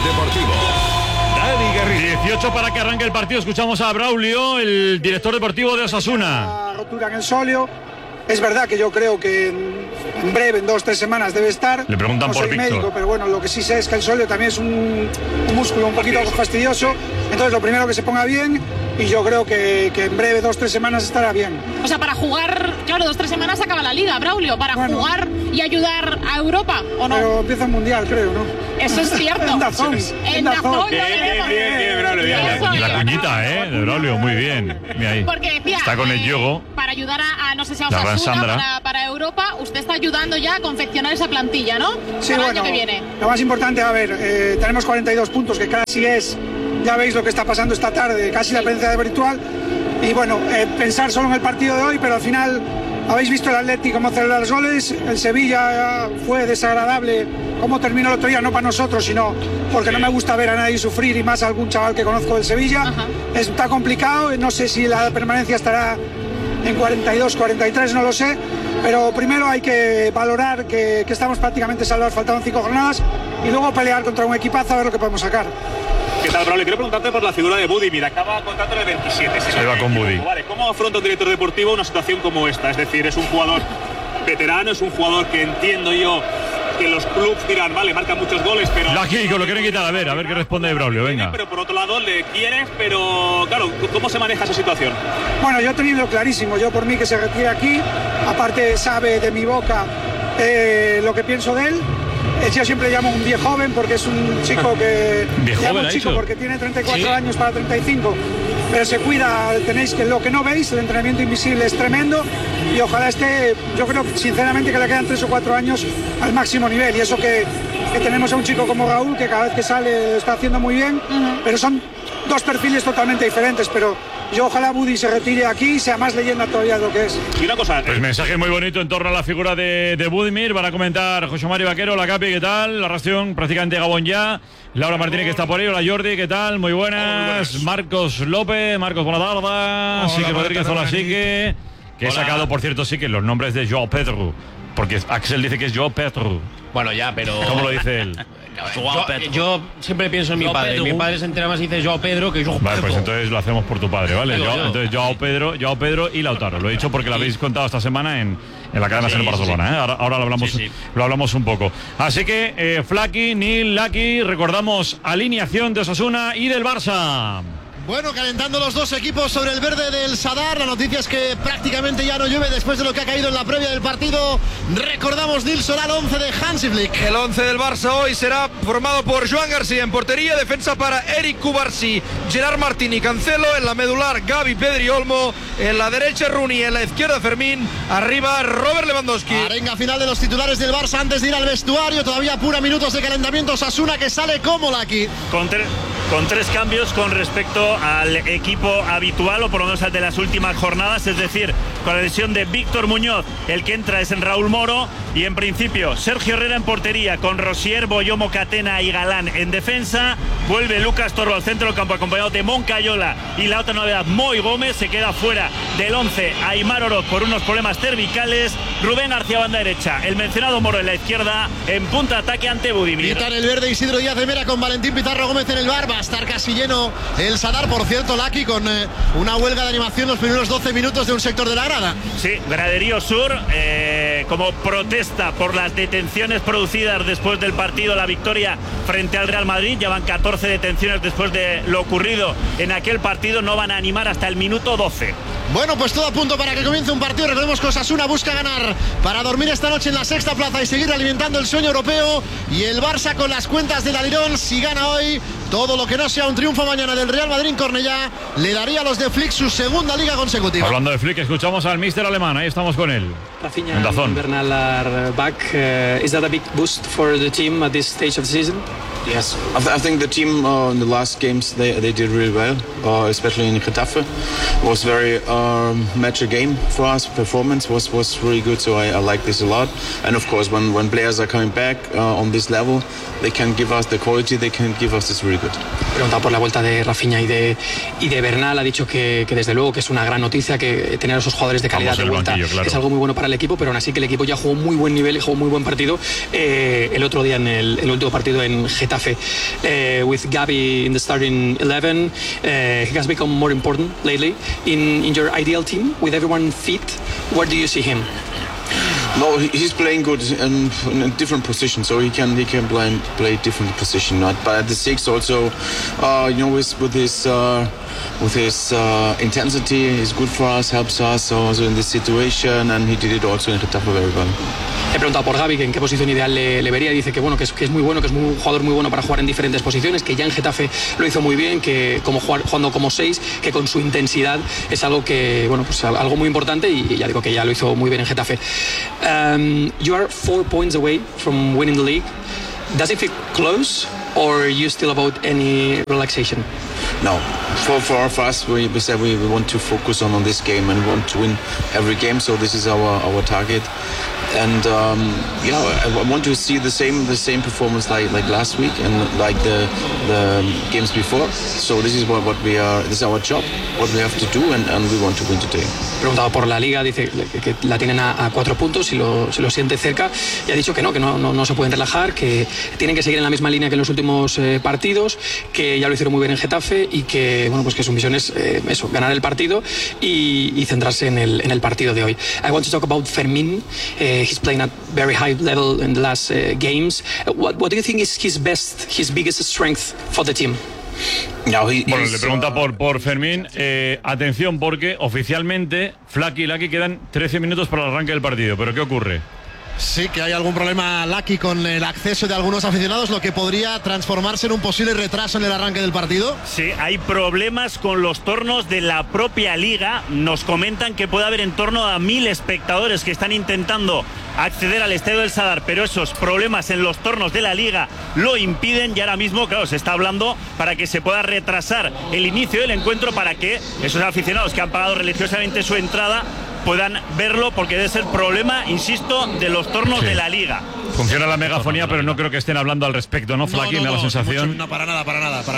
deportivo. Dani Garrido. 18 para que arranque el partido. Escuchamos a Braulio, el director deportivo de Osasuna. La rotura en el sóleo. Es verdad que yo creo que en breve, en 2 o 3 semanas debe estar. Le preguntan no por soy Víctor. médico, pero bueno, lo que sí sé es que el sóleo también es un músculo un poquito fastidioso. Entonces lo primero que se ponga bien, y yo creo que en breve 2 o 3 semanas estará bien. O sea, para jugar, claro, 2 o 3 semanas acaba la liga, Braulio, para jugar y ayudar a Europa, ¿o no? Pero empieza el Mundial, creo, ¿no? Eso es cierto. En Dazón. En Dazón lo Bien, veremos. Braulio, bien. Eso Y la es. cuñita, de Braulio, muy bien. Mira ahí. Porque decía, Está con el yogo. para ayudar a no sé si a La gran Sandra. Osasuna para Europa, usted está ayudando ya a confeccionar esa plantilla, ¿no? Sí, Para el bueno, año que viene. lo más importante, a ver, tenemos 42 puntos, que casi es, ya veis lo que está pasando esta tarde, casi la presencia de virtual. Y bueno, pensar solo en el partido de hoy, pero al final habéis visto el Atleti cómo celebra los goles, el Sevilla fue desagradable cómo terminó el otro día, no para nosotros, sino porque no me gusta ver a nadie sufrir, y más a algún chaval que conozco del Sevilla. Ajá. Está complicado, no sé si la permanencia estará en 42, 43, no lo sé, pero primero hay que valorar que estamos prácticamente salvados, faltaban 5 jornadas, y luego pelear contra un equipazo a ver lo que podemos sacar. ¿Qué tal, Braulio? Quiero preguntarte por la figura de Budimir. Acaba contrato de 27. Se va con Budi. Vale, ¿cómo afronta un director deportivo una situación como esta? Es decir, es un jugador veterano, es un jugador que entiendo yo que los clubes dirán, vale, marca muchos goles, pero... Aquí lo quieren quitar, a ver qué responde Braulio, venga. Pero por otro lado le quieres, pero claro, ¿cómo se maneja esa situación? Bueno, yo he tenido clarísimo, yo por mí que se retire aquí, aparte sabe de mi boca lo que pienso de él. Yo siempre llamo un viejo joven porque es un chico que... ¿Viejo llamo joven, un ha chico dicho? porque tiene 34 Sí. años para 35, pero se cuida, tenéis que lo que no veis, el entrenamiento invisible es tremendo, y ojalá esté, yo creo sinceramente que le quedan 3 o 4 años al máximo nivel, y eso que tenemos a un chico como Raúl que cada vez que sale está haciendo muy bien, pero son 2 perfiles totalmente diferentes, pero yo ojalá Budi se retire aquí y sea más leyenda todavía de lo que es. Y una cosa... Pues mensaje muy bonito en torno a la figura de Budimir. Van a comentar José Mario Vaquero, la Capi, ¿qué tal? La ración prácticamente Gabón ya. Laura Martínez, que está por ahí. Hola Jordi, ¿qué tal? Muy buenas. Marcos López, Marcos, buena tarde. Sique Rodríguez, hola Sique. Que he sacado, por cierto, sí que los nombres de Joao Pedro. Porque Axel dice que es Joao Pedro. Bueno, ya, pero... ¿Cómo lo dice él? Yo siempre pienso en mi padre. Mi padre se entera más y dice Joao Pedro que Joao Pedro. Vale, pues entonces lo hacemos por tu padre, ¿vale? Digo yo. Entonces Joao Pedro y Lautaro. Lo he dicho porque lo habéis contado esta semana en la cadena Sí, SER Barcelona, sí. ¿eh? Ahora lo hablamos un poco. Así que Flaky, Nil, Lucky, recordamos alineación de Osasuna y del Barça. Bueno, calentando los dos equipos sobre el verde del Sadar. La noticia es que prácticamente ya no llueve después de lo que ha caído en la previa del partido. Recordamos, Nils Solá, el 11 de Hansi Flick. El 11 del Barça hoy será formado por Joan García en portería, defensa para Eric Cubarsí, Gerard Martín y Cancelo, en la medular Gavi, Pedri, Olmo, en la derecha Rooney, en la izquierda Fermín, arriba Robert Lewandowski. Arenga final de los titulares del Barça antes de ir al vestuario. Todavía apura minutos de calentamiento. Osasuna que sale como Lucky. Con 3 cambios con respecto al equipo habitual, o por lo menos al de las últimas jornadas, es decir, con la lesión de Víctor Muñoz, el que entra es en Raúl Moro, y en principio Sergio Herrera en portería, con Rosier, Boyomo, Catena y Galán en defensa. Vuelve Lucas Torro al centro del campo acompañado de Moncayola, y la otra novedad, Moy Gómez, se queda fuera del 11 Aimar Oroz por unos problemas cervicales. Rubén García banda derecha, el mencionado Moro en la izquierda, en punta de ataque ante Budimir. Pitan el verde Isidro Díaz de Mera con Valentín Pizarro Gómez en el bar. Va a estar casi lleno el Sadar, por cierto, Lucky, con una huelga de animación los primeros 12 minutos de un sector de la grada. Sí, graderío sur, como protesta por las detenciones producidas después del partido, la victoria frente al Real Madrid. Ya van 14 detenciones después de lo ocurrido en aquel partido. No van a animar hasta el minuto 12. Bueno, pues todo a punto para que comience un partido. Recordemos que Osasuna busca ganar para dormir esta noche en la sexta plaza y seguir alimentando el sueño europeo. Y el Barça con las cuentas del Alirón, si gana hoy, todo lo que no sea un triunfo mañana del Real Madrid en Cornellá, le daría a los de Flick su segunda liga consecutiva. Hablando de Flick, escuchamos al míster alemán, ahí estamos con él. Rafinha En Dazón. and Bernal are back. Is that a big boost for the team at this stage of the season? Yes, I think the team in the last games they did really well, especially in Getafe. It was very mature game for us. Performance was really good, so I like this a lot. And of course, when players are coming back on this level, they can give us the quality. They can give us this really good. Preguntado por la vuelta de Rafinha y de Bernal, ha dicho que desde luego que es una gran noticia que tener a esos jugadores de calidad de vuelta claro. Es algo muy bueno para el equipo, pero aún así que el equipo ya jugó muy buen nivel y jugó muy buen partido el otro día en el último partido en Getafe. Getafe. With Gavi in the starting 11, he has become more important lately. In your ideal team, with everyone fit, where do you see him? No, he's playing good in a different position, so he can play different position. But at the 6 also, with his intensity, is good for us, helps us also in this situation, and he did it also in Getafe very well. He preguntado por Gavi, que en qué posición ideal le vería. Dice que bueno, que es muy bueno, que es un jugador muy bueno para jugar en diferentes posiciones, que ya en Getafe lo hizo muy bien, que jugando como 6, que con su intensidad es algo que bueno, pues algo muy importante, y ya digo que ya lo hizo muy bien en Getafe. You are 4 points away from winning the league. Does it feel close, or are you still about any relaxation? No, for us, we said we want to focus on this game and want to win every game. So this is our target, and I want to see the same performance like last week and like the games before. So this is what we are. This is our job, what we have to do, and we want to win today. Preguntado por la Liga, dice que la tienen a 4 puntos, si lo siente cerca, y ha dicho que no se pueden relajar, que tienen que seguir en la misma línea que en los últimos partidos, que ya lo hicieron muy bien en Getafe, y que bueno, pues que su misión es ganar el partido y centrarse en el partido de hoy. I want to talk about Fermín. He's playing at very high level in the last games. What do you think is his biggest strength for the team? Bueno, le pregunta por Fermín. Atención, porque oficialmente Flaky y Lucky quedan 13 minutos para el arranque del partido. ¿Pero qué ocurre? Sí, que hay algún problema, Lucky, con el acceso de algunos aficionados, lo que podría transformarse en un posible retraso en el arranque del partido. Sí, hay problemas con los tornos de la propia Liga. Nos comentan que puede haber en torno a 1000 espectadores que están intentando acceder al Estadio del Sadar, pero esos problemas en los tornos de la Liga lo impiden, y ahora mismo, claro, se está hablando para que se pueda retrasar el inicio del encuentro, para que esos aficionados que han pagado religiosamente su entrada puedan verlo, porque debe ser problema, insisto, de los tornos de la Liga. Funciona la megafonía, pero no creo que estén hablando al respecto, ¿no, Flaky? Me da la sensación. No, para nada.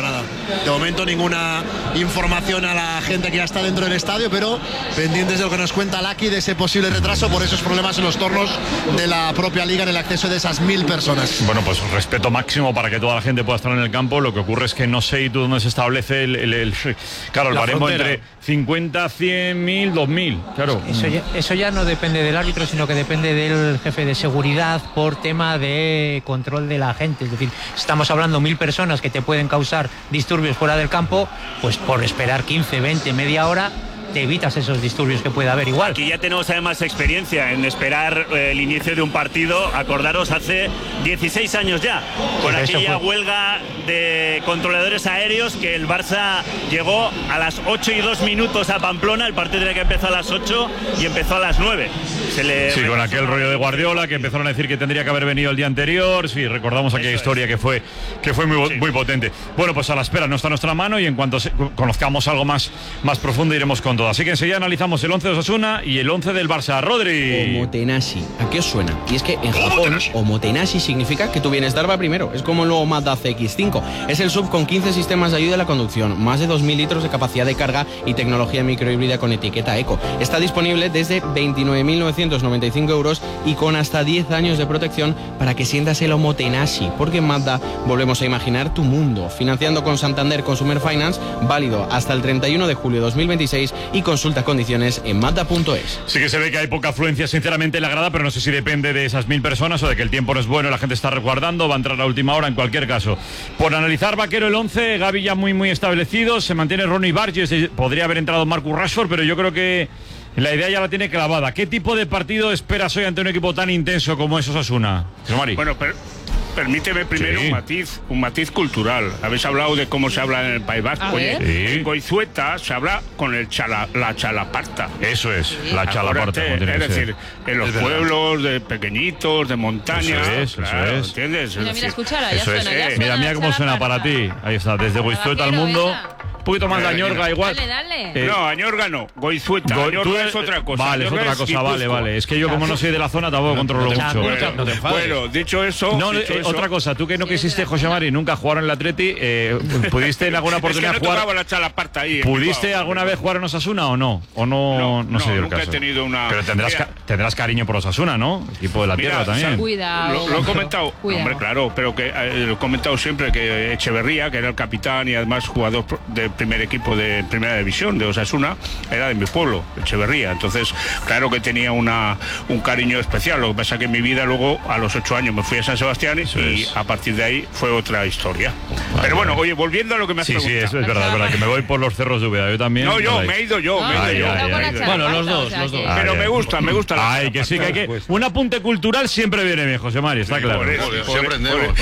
De momento ninguna información a la gente que ya está dentro del estadio, pero pendientes de lo que nos cuenta Lucky de ese posible retraso por esos problemas en los tornos de la propia Liga en el acceso de esas 1000 personas. Bueno, pues respeto máximo para que toda la gente pueda estar en el campo. Lo que ocurre es que no sé tú dónde se establece el baremo entre 50, 100, 1000, 2000. Claro. Eso ya no depende del árbitro, sino que depende del jefe de seguridad por tema de control de la gente. Es decir, estamos hablando 1000 personas que te pueden causar disturbios fuera del campo, pues por esperar 15, 20, media hora te evitas esos disturbios que puede haber igual. Aquí ya tenemos además experiencia en esperar el inicio de un partido. Acordaros, hace 16 años ya, con aquella huelga de controladores aéreos, que el Barça llegó a las 8:02 a Pamplona. El partido tenía que empezar a las 8 y empezó a las 9. Sí, con aquel rollo de Guardiola, que empezaron a decir que tendría que haber venido el día anterior. Sí, recordamos aquella historia que fue muy potente. Bueno, pues a la espera, no está en nuestra mano, y en cuanto conozcamos algo más profundo iremos con todo. Así que enseguida analizamos el 11 de Osasuna y el 11 del Barça. Rodri. Omotenashi. ¿A qué os suena? Y es que en Japón, Omotenashi significa que tu bienestar va primero. Es como el nuevo Mazda CX-5. Es el SUV con 15 sistemas de ayuda a la conducción, más de 2000 litros de capacidad de carga y tecnología microhíbrida con etiqueta eco. Está disponible desde 29.995 euros y con hasta 10 años de protección para que sientas el Omotenashi. Porque en Mazda volvemos a imaginar tu mundo. Financiando con Santander Consumer Finance, válido hasta el 31 de julio de 2026, y consulta condiciones en Mazda.es. Sí que se ve que hay poca afluencia, sinceramente, en la grada, pero no sé si depende de esas 1000 personas o de que el tiempo no es bueno, la gente está resguardando, va a entrar a última hora en cualquier caso. Por analizar, Vaquero, el 11, Gavi ya muy establecido, se mantiene Ronnie Barges, podría haber entrado Marcus Rashford, pero yo creo que la idea ya la tiene clavada. ¿Qué tipo de partido esperas hoy ante un equipo tan intenso como es Osasuna? Bueno, permíteme primero un matiz cultural. Habéis hablado de cómo se habla en el País Vasco. En Goizueta se habla con la chalaparta. Eso es, la chalaparta. Es decir, en los pueblos de pequeñitos, de montaña. Eso es. ¿Entiendes? Mira, escúchala, ya suena. Mira cómo suena para ti. Ahí está, desde Goizueta al mundo. poquito más de Añorga igual. Dale. No, Añorga no, Goizueta. Añorga es otra cosa. Vale, es otra cosa, vale. Es que yo como no soy de la zona tampoco controlo mucho. Bueno, dicho eso... Otra cosa, tú que no quisiste, José Mari, nunca jugar en el Atleti, ¿pudiste en alguna oportunidad jugar? La chalaparta ahí, ¿Pudiste alguna vez jugar en Osasuna o no? ¿O no se dio el nunca caso? He tenido una... Pero tendrás cariño por Osasuna, ¿no? Equipo de la tierra también. Cuidado. Lo he comentado, hombre, claro, pero que lo he comentado siempre que Echeverría, que era el capitán y además jugador del primer equipo de primera división de Osasuna, era de mi pueblo, Echeverría. Entonces, claro que tenía un cariño especial. Lo que pasa que en mi vida luego, a los 8 años, me fui a San Sebastián y a partir de ahí fue otra historia. Pero bueno, oye, volviendo a lo que me has preguntado. Sí, eso es verdad, que me voy por los cerros de Úbeda, yo también. No, me he ido yo. Bueno, los dos. Pero me gusta la Ay, que sí, que hay que... Un apunte cultural siempre viene bien, José Mari, está claro. Siempre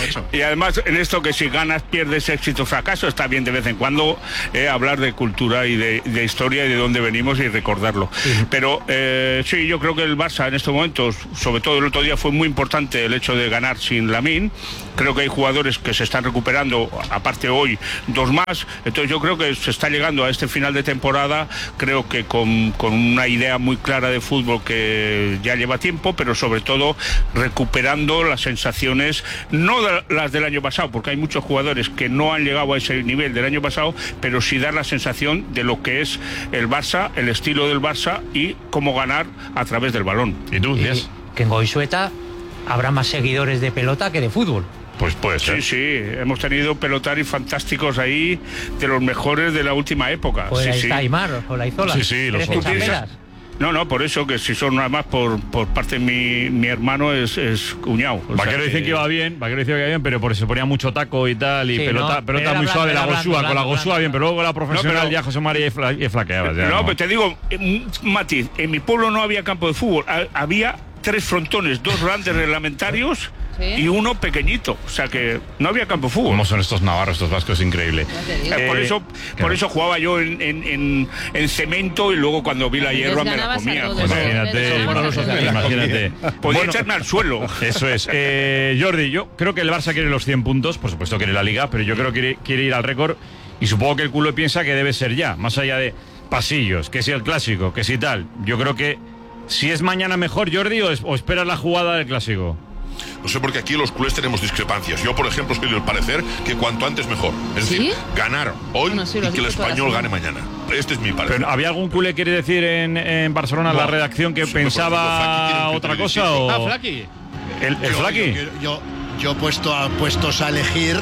y además, en esto que si ganas, pierdes, éxito, fracaso, está bien de vez en cuando hablar de cultura y de historia y de dónde venimos y recordarlo. Pero sí, yo creo que el Barça en estos momentos, sobre todo el otro día, fue muy importante el hecho de ganar sin Lamine. Creo que hay jugadores que se están recuperando, aparte hoy 2 más. Entonces yo creo que se está llegando a este final de temporada, creo que con una idea muy clara de fútbol que ya lleva tiempo, pero sobre todo recuperando las sensaciones, no las del año pasado, porque hay muchos jugadores que no han llegado a ese nivel del año pasado, pero sí dar la sensación de lo que es el Barça, el estilo del Barça y cómo ganar a través del balón. ¿Y tú, que en Goizueta habrá más seguidores de pelota que de fútbol? Pues puede ser. Sí, hemos tenido pelotaris fantásticos ahí, de los mejores de la última época. Pues ahí está Aimar, Olaizola. Sí, los otros. No, por eso, que si son nada más por parte de mi hermano es cuñado. Vaquero dicen que iba bien, pero por eso se ponía mucho taco y tal, y pelota muy suave, la Gosúa, con la Gosúa bien, pero luego la profesional ya José María y flaqueaba. Pero te digo, matiz, en mi pueblo no había campo de fútbol, había 3 frontones, 2 grandes reglamentarios y uno pequeñito, o sea que no había campo de fútbol. ¿Cómo son estos navarros, estos vascos? Increíble. Por eso jugaba yo en cemento y luego cuando vi la hierba me la comía. Imagínate. Podía echarme al suelo. Eso es. Jordi, yo creo que el Barça quiere los 100 puntos, por supuesto quiere la Liga, pero yo creo que quiere ir al récord y supongo que el culo piensa que debe ser ya, más allá de pasillos, que si el clásico, que si tal. Yo creo que si es mañana mejor, Jordi, o esperas la jugada del clásico. No sé, porque aquí los culés tenemos discrepancias. Yo, por ejemplo, soy del parecer que cuanto antes mejor. Es decir, ganar hoy y que el Español gane mañana. Este es mi parecer. ¿Pero había algún culé, quiere decir, en Barcelona, la redacción, que pensaba otra cosa? ¿O? Flaqui. ¿El Flaqui? Yo puestos a elegir,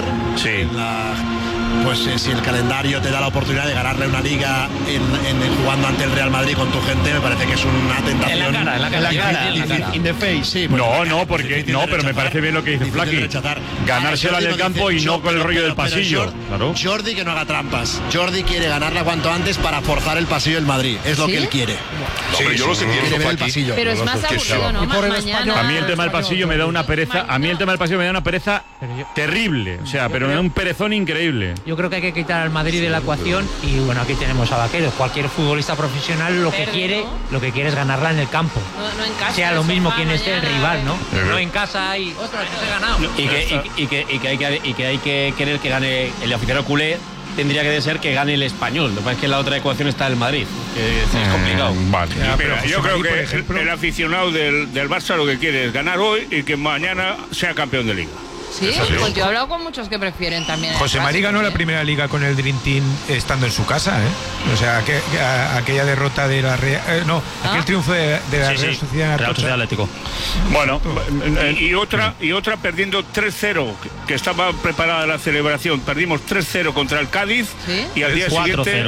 pues si el calendario te da la oportunidad de ganarle una liga jugando ante el Real Madrid con tu gente, me parece que es una tentación. En la cara. In the face, sí. Pues pero me parece bien lo que dice Flaqui. Ganársela en el campo y no con el rollo del pasillo. Jordi que no haga trampas. Jordi quiere ganarla cuanto antes para forzar el pasillo del Madrid. Es lo que él quiere. Yo lo que quiero ver el pasillo. Pero es más aburrido, ¿no? Mañana. A mí el tema del pasillo me da una pereza. Terrible. O sea, pero me da un perezón increíble. Yo creo que hay que quitar al Madrid de la ecuación y bueno, aquí tenemos a Vaquero. Cualquier futbolista profesional lo que quiere es ganarla en el campo. No en casa. Sea lo mismo quien esté el rival, ¿no? No en casa y ostras, he ganado. Y que hay que querer que gane el aficionado culé. Tendría que ser que gane el Español. Lo que pasa es que en la otra ecuación está el Madrid, que es complicado. Vale. Mira, yo creo que el aficionado del Barça lo que quiere es ganar hoy y que mañana sea campeón de Liga. Sí, pues yo he hablado con muchos que prefieren también. José María ganó la primera liga con el Dream Team estando en su casa, ¿eh? O sea, aquella derrota de la Real... aquel triunfo de la Real Sociedad Atlético. Bueno, y otra perdiendo 3-0, que estaba preparada la celebración. Perdimos 3-0 contra el Cádiz y al día siguiente...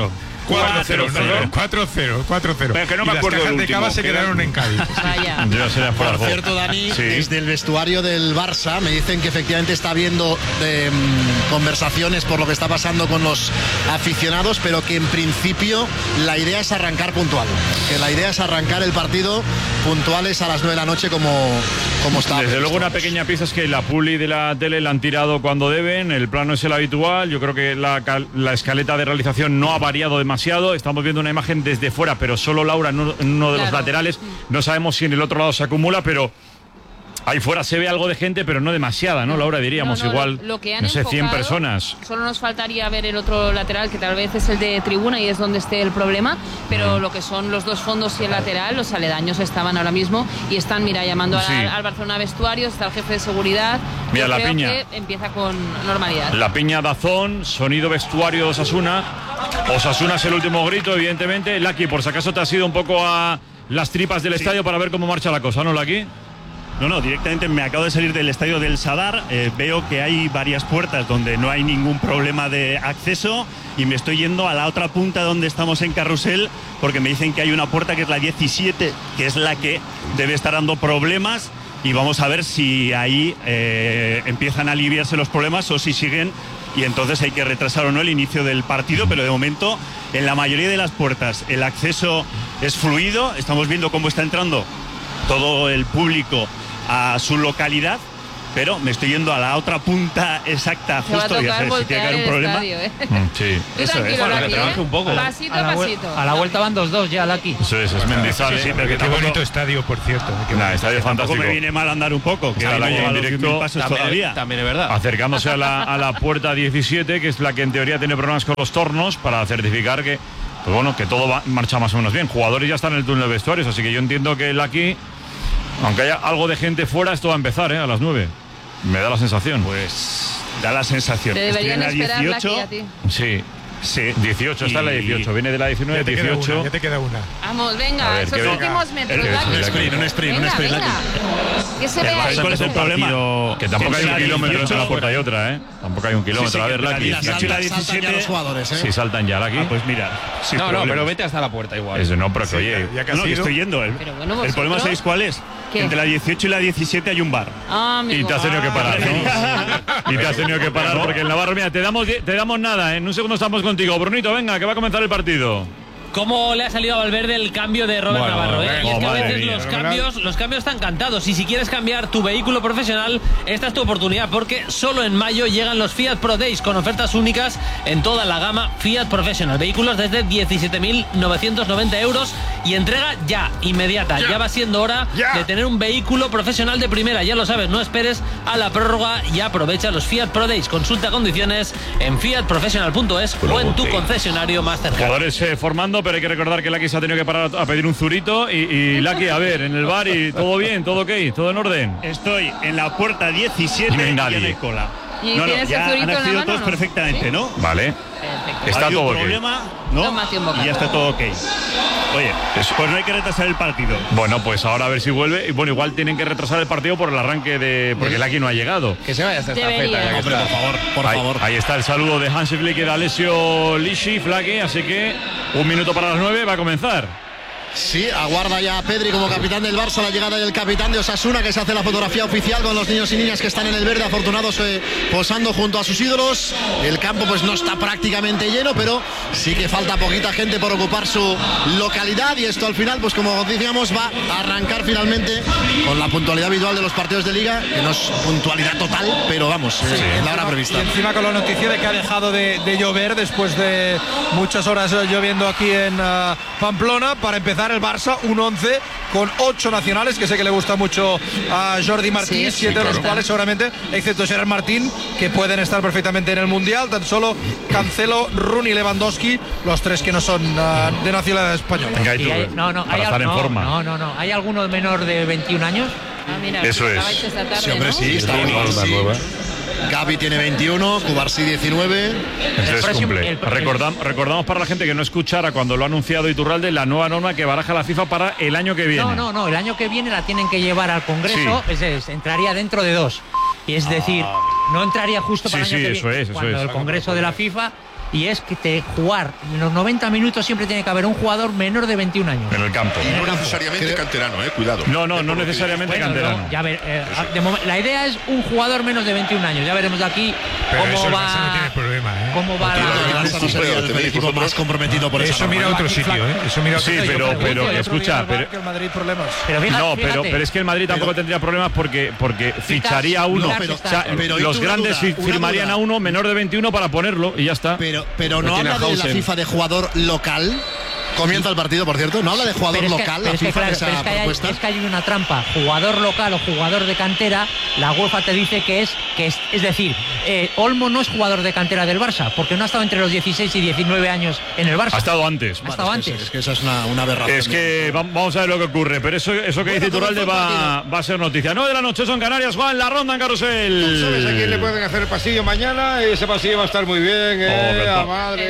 4-0. Pero que no me acuerdo. Las cajas de cava se quedaron en Cádiz. Por cierto, Dani, desde el vestuario del Barça me dicen que efectivamente está habiendo conversaciones por lo que está pasando con los aficionados, pero que en principio la idea es arrancar puntual. Que la idea es arrancar el partido puntuales a las 9 de la noche como está. Desde luego una pequeña pieza es que la publi de la tele la han tirado cuando deben, el plano es el habitual. Yo creo que la escaleta de realización no ha variado demasiado. Estamos viendo una imagen desde fuera, pero solo Laura en uno de los laterales. No sabemos si en el otro lado se acumula, pero Ahí fuera se ve algo de gente, pero no demasiada, ¿no, Laura? Diríamos igual, lo que han no sé, 100 enfocado, personas. Solo nos faltaría ver el otro lateral, que tal vez es el de tribuna y es donde esté el problema, pero lo que son los dos fondos y el lateral, los aledaños estaban ahora mismo y están, mira, llamando al Barcelona Vestuarios, está el jefe de seguridad. Mira, Yo la creo piña. que empieza con normalidad. La piña Dazón, sonido vestuario de Osasuna. Osasuna es el último grito, evidentemente. Laki, por si acaso te has ido un poco a las tripas del estadio para ver cómo marcha la cosa, ¿no, Laki? No, directamente me acabo de salir del estadio del Sadar, veo que hay varias puertas donde no hay ningún problema de acceso y me estoy yendo a la otra punta donde estamos en Carrusel porque me dicen que hay una puerta que es la 17, que es la que debe estar dando problemas y vamos a ver si ahí empiezan a aliviarse los problemas o si siguen y entonces hay que retrasar o no el inicio del partido, pero de momento en la mayoría de las puertas el acceso es fluido, estamos viendo cómo está entrando todo el público a su localidad, pero me estoy yendo a la otra punta exacta justo, ya sabes, si tiene que haber un problema. Sí. Eso es, para que trabaje un poco. Pasito a pasito. A la vuelta van 2-2 ya, Laki. Eso es Mendizales. Sí, pero qué bonito estadio, por cierto. Estadio fantástico. Me viene mal andar un poco, que está ahí en directo pasos todavía. También es verdad. Acercándose a la puerta 17, que es la que en teoría tiene problemas con los tornos, para certificar que, pues bueno, que todo marcha más o menos bien. Jugadores ya están en el túnel de vestuarios, así que yo entiendo que Laki, aunque haya algo de gente fuera, esto va a empezar, a las 9. Me da la sensación. Pues da la sensación. Te deberían Estoy en la esperar 18. a ti. Sí, 18, está en la 18, viene de la 19, 18. Ya te queda una. Vamos, A venga, ver, esos que venga. últimos metros. Laki. Un sprint, Venga, que se vea ahí. ¿Cuál es el problema? Que tampoco hay un kilómetro entre una 18. puerta y otra, ¿eh? Tampoco hay un kilómetro. A ver, la Laki. 18 y la Saltan ya 17. los jugadores, ¿eh? Si saltan ya, Laki. Pues mira. sin No, problemas. pero vete hasta la puerta igual. Eso no, pero que oye. Ya No, que estoy yendo. Pero bueno, El vosotros. problema, ¿sabéis cuál es? ¿Qué? Entre la 18 y la 17 hay un bar. Ah, amigo. Y te has tenido que parar, ¿no? Y te has tenido que parar porque en Navarro, mira, te damos nada, ¿eh? En un segundo estamos contigo. Brunito, venga, que va a comenzar el partido. ¿Cómo le ha salido a Valverde el cambio de Robert Bueno, Navarro? Y es que a madre veces mía. los cambios están cantados. Y si quieres cambiar tu vehículo profesional, esta es tu oportunidad, porque solo en mayo llegan los Fiat Pro Days con ofertas únicas en toda la gama Fiat Professional. Vehículos desde 17.990 euros y entrega ya, inmediata. Ya va siendo hora de tener un vehículo profesional de primera. Ya lo sabes, no esperes a la prórroga y aprovecha los Fiat Pro Days. Consulta condiciones en fiatprofessional.es o en tu concesionario más cercano. Jugadores formando, pero hay que recordar que Laki se ha tenido que parar a pedir un zurito y Laki, a ver, en el bar y todo bien, todo ok, todo en orden. Estoy en la puerta 17 No hay y nadie. no hay cola. ¿Y No, tienes el ya zurito han en la accedido mano, todos no? perfectamente, ¿Sí? ¿no? Vale. Perfecto. Está Ha habido todo un ok. problema, ¿no? Tómate un bocado. Y ya está todo ok. Oye, pues no hay que retrasar el partido. Bueno, pues ahora a ver si vuelve. Y bueno, igual tienen que retrasar el partido por el arranque de. Porque Laki no ha llegado. Que se vaya esta Debería. estafeta. ya que Hombre, está. por favor. Ahí está el saludo de Hansi Flick y de Alessio Lisci, Flaki, así que 1 minuto para las 9 va a comenzar. Sí, aguarda ya a Pedri como capitán del Barça la llegada del capitán de Osasuna, que se hace la fotografía oficial con los niños y niñas que están en el verde, afortunados posando junto a sus ídolos. El campo pues no está prácticamente lleno, pero sí que falta poquita gente por ocupar su localidad, y esto al final, pues como decíamos, va a arrancar finalmente con la puntualidad habitual de los partidos de Liga, que no es puntualidad total, pero vamos, en la hora prevista. Y encima con la noticia de que ha dejado de llover después de muchas horas lloviendo aquí en Pamplona, para empezar el Barça, un 11 con 8 nacionales, que sé que le gusta mucho a Jordi Martín, 7 de los cuales seguramente, excepto Gerard Martín, que pueden estar perfectamente en el Mundial, tan solo Cancelo, Rooney, Lewandowski, los 3 que no son de nacionalidad española. Venga, Y hay, para estar en forma. No. ¿Hay alguno menor de 21 años? Ah, mira, Eso es. estabais esta tarde, Sí, hombre, ¿no? sí, está Gavi tiene 21, Cubarsí 19. Entonces próximo- cumple. Recordamos para la gente que no escuchara cuando lo ha anunciado Iturralde la nueva norma que baraja la FIFA para el año que viene. No, el año que viene la tienen que llevar al Congreso, entraría dentro de 2. Y es decir, no entraría justo para Sí, el año que eso viene, es, eso cuando es. el Congreso de la FIFA, y es que jugar en los 90 minutos siempre tiene que haber un jugador menor de 21 años. En el campo. No necesariamente canterano, cuidado. No necesariamente Bueno, canterano. no, ya ver, la idea es un jugador menos de 21 años. Ya veremos de aquí Pero eso cómo el va. Barça no tiene problema, ¿eh? ¿Cómo va El la.? Barça no sería el equipo más comprometido por Eso mira a otro sitio, ¿eh? Eso mira a otro Sí, sitio. pero escucha, Que el Madrid problemas. Pero fíjate, no, fíjate. pero es que el Madrid tampoco tendría problemas porque ficharía a uno. No, pero- O sea, pero los una grandes duda, una firmarían duda. a uno menor de 21 para ponerlo y ya está. Pero no tiene habla de la Hausen. FIFA de jugador local Comienza el partido, por cierto. No habla de jugador local. Es que hay una trampa. Jugador local o jugador de cantera, la UEFA te dice que es decir, Olmo no es jugador de cantera del Barça, porque no ha estado entre los 16 y 19 años en el Barça. Ha estado antes. Es que eso es una aberración. Es que vamos a ver lo que ocurre, pero eso que dice Iturralde va a ser noticia. 9 de la noche son Canarias, Juan, la ronda en Carrusel. ¿Sabes a quién le pueden hacer el pasillo mañana? Ese pasillo va a estar muy bien, a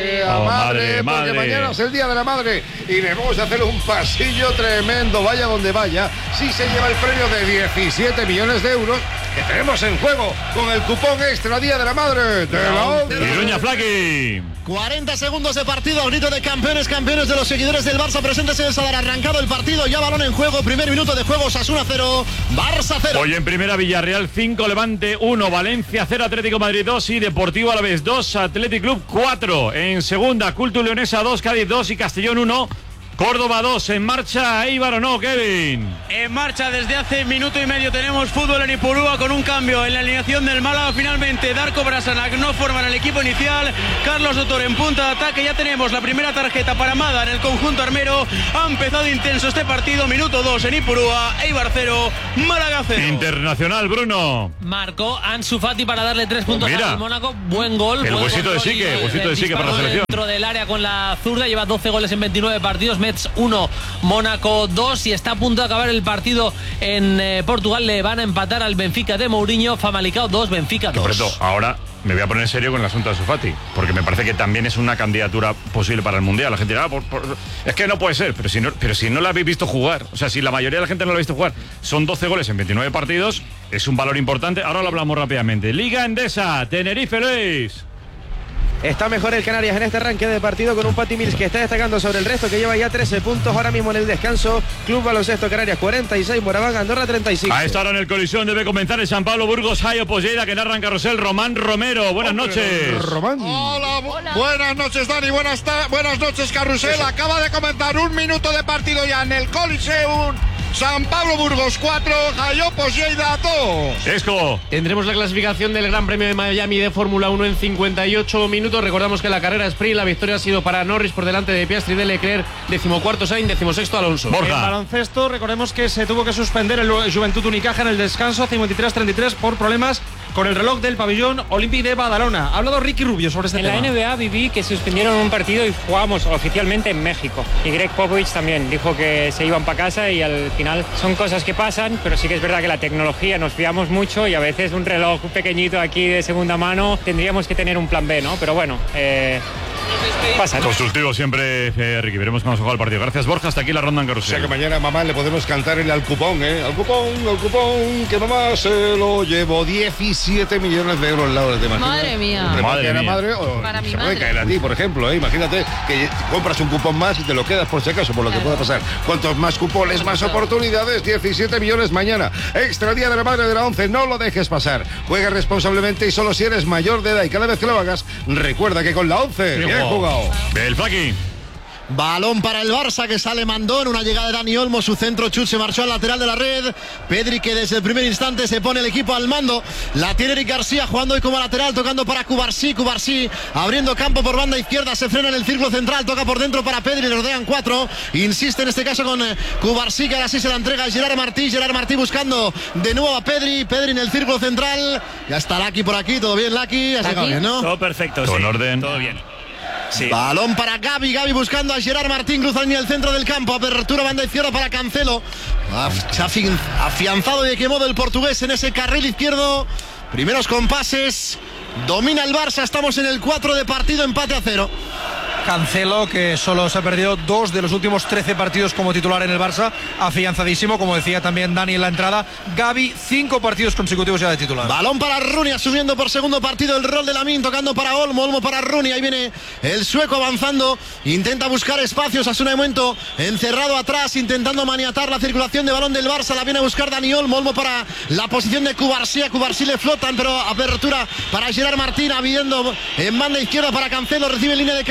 madre, porque mañana es el Día de la Madre y le vamos a hacer un pasillo tremendo, vaya donde vaya. Sí se lleva el premio de 17 millones de euros que tenemos en juego con el cupón extra Día de la Madre de la ONCE. Iruña Flaqui. 40 segundos de partido, grito de campeones de los seguidores del Barça presentes en el Sadar. Arrancado el partido, ya balón en juego, primer minuto de juego, Osasuna 0, Barça 0. Hoy en primera, Villarreal 5, Levante 1, Valencia 0, Atlético Madrid 2 y Deportivo Alavés 2, Athletic Club 4. En segunda, Cultu Leonesa 2, Cádiz 2 y Castellón 1. Córdoba 2, en marcha Eibar o no, Kevin. En marcha desde hace minuto y medio tenemos fútbol en Ipurúa con un cambio en la alineación del Málaga. Finalmente Darko Brasanac no forman el equipo inicial. Carlos Dotor en punta de ataque. Ya tenemos la primera tarjeta para Mada en el conjunto armero. Ha empezado intenso este partido. Minuto 2 en Ipurúa. Eibar 0, Málaga 0. Internacional, Bruno. Marcó Ansu Fati para darle 3 puntos al Mónaco. Buen gol. El huesito de Sique para la selección. Dentro del área con la zurda. Lleva 12 goles en 29 partidos. 1, Mónaco 2 y está a punto de acabar el partido en Portugal. Le van a empatar al Benfica de Mourinho. Famalicão 2, Benfica 2. Correcto. Ahora me voy a poner serio con el asunto de Ansu Fati, porque me parece que también es una candidatura posible para el Mundial. La gente dirá, es que no puede ser, pero si no la habéis visto jugar, o sea, si la mayoría de la gente no la ha visto jugar, son 12 goles en 29 partidos, es un valor importante. Ahora lo hablamos rápidamente. Liga Endesa, Tenerife, Luis. Está mejor el Canarias en este arranque de partido con un Pati Mills que está destacando sobre el resto, que lleva ya 13 puntos ahora mismo en el descanso. Club Baloncesto Canarias 46, Moraván Andorra 35. A esta hora en el colisión debe comenzar el San Pablo Burgos Hayo Polleda, que narra en Carrusel Román Romero. Buenas noches. Román. Hola. Buenas noches, Dani. Buenas noches, Carrusel. Acaba de comenzar un minuto de partido ya en el Coliseum. San Pablo Burgos 4, Jayopos Lleida 2. Esco. Tendremos la clasificación del Gran Premio de Miami de Fórmula 1 en 58 minutos. Recordamos que la carrera sprint, la victoria ha sido para Norris por delante de Piastri, de Leclerc, 14º Sainz, 16º Alonso. Borja. En baloncesto, recordemos que se tuvo que suspender el Juventud Unicaja en el descanso 53-33 por problemas con el reloj del pabellón Olímpic de Badalona. Ha hablado Ricky Rubio sobre este tema. En la NBA viví que suspendieron un partido y jugamos oficialmente en México. Y Greg Popovich también dijo que se iban para casa y al final son cosas que pasan, pero sí que es verdad que la tecnología nos fiamos mucho y a veces un reloj pequeñito aquí de segunda mano tendríamos que tener un plan B, ¿no? Pero bueno, pasa. Constructivo siempre, Ricky. Veremos cómo se juega el partido. Gracias, Borja. Hasta aquí la ronda en Carrusel. O sea que mañana a mamá le podemos cantar el al cupón, al cupón, que mamá se lo llevó. 17 millones de euros al lado de tema. Madre mía. Madre, o para mi se madre. puede caer a ti, por ejemplo. Imagínate que compras un cupón más y te lo quedas por si acaso, por lo que pueda pasar. Cuantos más cupones, más oportunidades. 17 millones mañana. Extra Día de la Madre de la ONCE. No lo dejes pasar. Juega responsablemente y solo si eres mayor de edad. Y cada vez que lo hagas, recuerda que con la ONCE bien jugado. El Flaqui. Balón para el Barça, que sale Mandón, una llegada de Dani Olmo, su centro chut se marchó al lateral de la red. Pedri, que desde el primer instante se pone el equipo al mando. La tiene Eric García jugando hoy como lateral, tocando para Cubarsí abriendo campo por banda izquierda, se frena en el círculo central, toca por dentro para Pedri, le rodean 4, insiste en este caso con Cubarsí, que ahora sí se la entrega a Gerard Martí buscando de nuevo a Pedri en el círculo central. Ya está Laki por aquí, todo bien Laki, has llegado bien, ¿no? Todo perfecto, todo en orden. Todo bien. Sí. Balón para Gavi buscando a Gerard Martín, cruza en el centro del campo, apertura banda izquierda para Cancelo. Se ha afianzado de qué modo el portugués en ese carril izquierdo. Primeros compases, domina el Barça, estamos en el 4 de partido, empate a 0. Cancelo, que solo se ha perdido 2 de los últimos 13 partidos como titular en el Barça, afianzadísimo, como decía también Dani en la entrada. Gavi, 5 partidos consecutivos ya de titular. Balón para Rooney, asumiendo por segundo partido el rol de Lamine, tocando para Olmo para Rooney, ahí viene el sueco avanzando, intenta buscar espacios, hace un momento encerrado atrás, intentando maniatar la circulación de balón del Barça, la viene a buscar Dani Olmo para la posición de Cubarsí, a Cubarsí le flotan, pero apertura para Gerard Martín, abriendo en banda izquierda para Cancelo, recibe en línea de cara, ahí va el portugués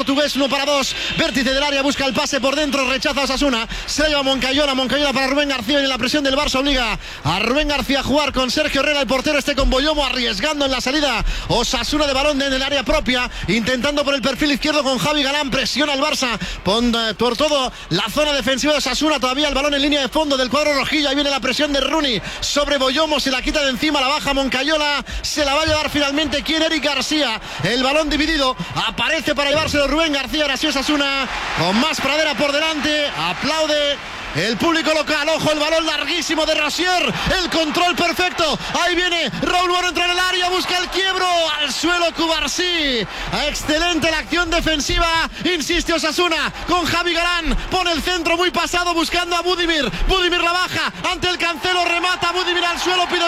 portugués, 1-2. Vértice del área, busca el pase por dentro, rechaza a Osasuna. Se la lleva Moncayola para Rubén García. Y la presión del Barça obliga a Rubén García a jugar con Sergio Herrera, el portero con Boyomo, arriesgando en la salida. Osasuna de balón en el área propia, intentando por el perfil izquierdo con Javi Galán. Presiona el Barça por todo la zona defensiva de Osasuna. Todavía el balón en línea de fondo del cuadro rojillo. Ahí viene la presión de Rooney sobre Boyomo, se la quita de encima, la baja Moncayola, se la va a llevar finalmente Eric García. El balón dividido, aparece para llevárselo Rubén García. Ahora sí Osasuna con más pradera por delante, aplaude el público local. Ojo, el balón larguísimo de Rosier, el control perfecto. Ahí viene Raúl Moro, entra en el área, busca el quiebro, al suelo Cubarsí. Excelente la acción defensiva, insiste Osasuna con Javi Galán, pone el centro muy pasado buscando a Budimir. Budimir la baja ante el Cancelo, remata Budimir al suelo, pide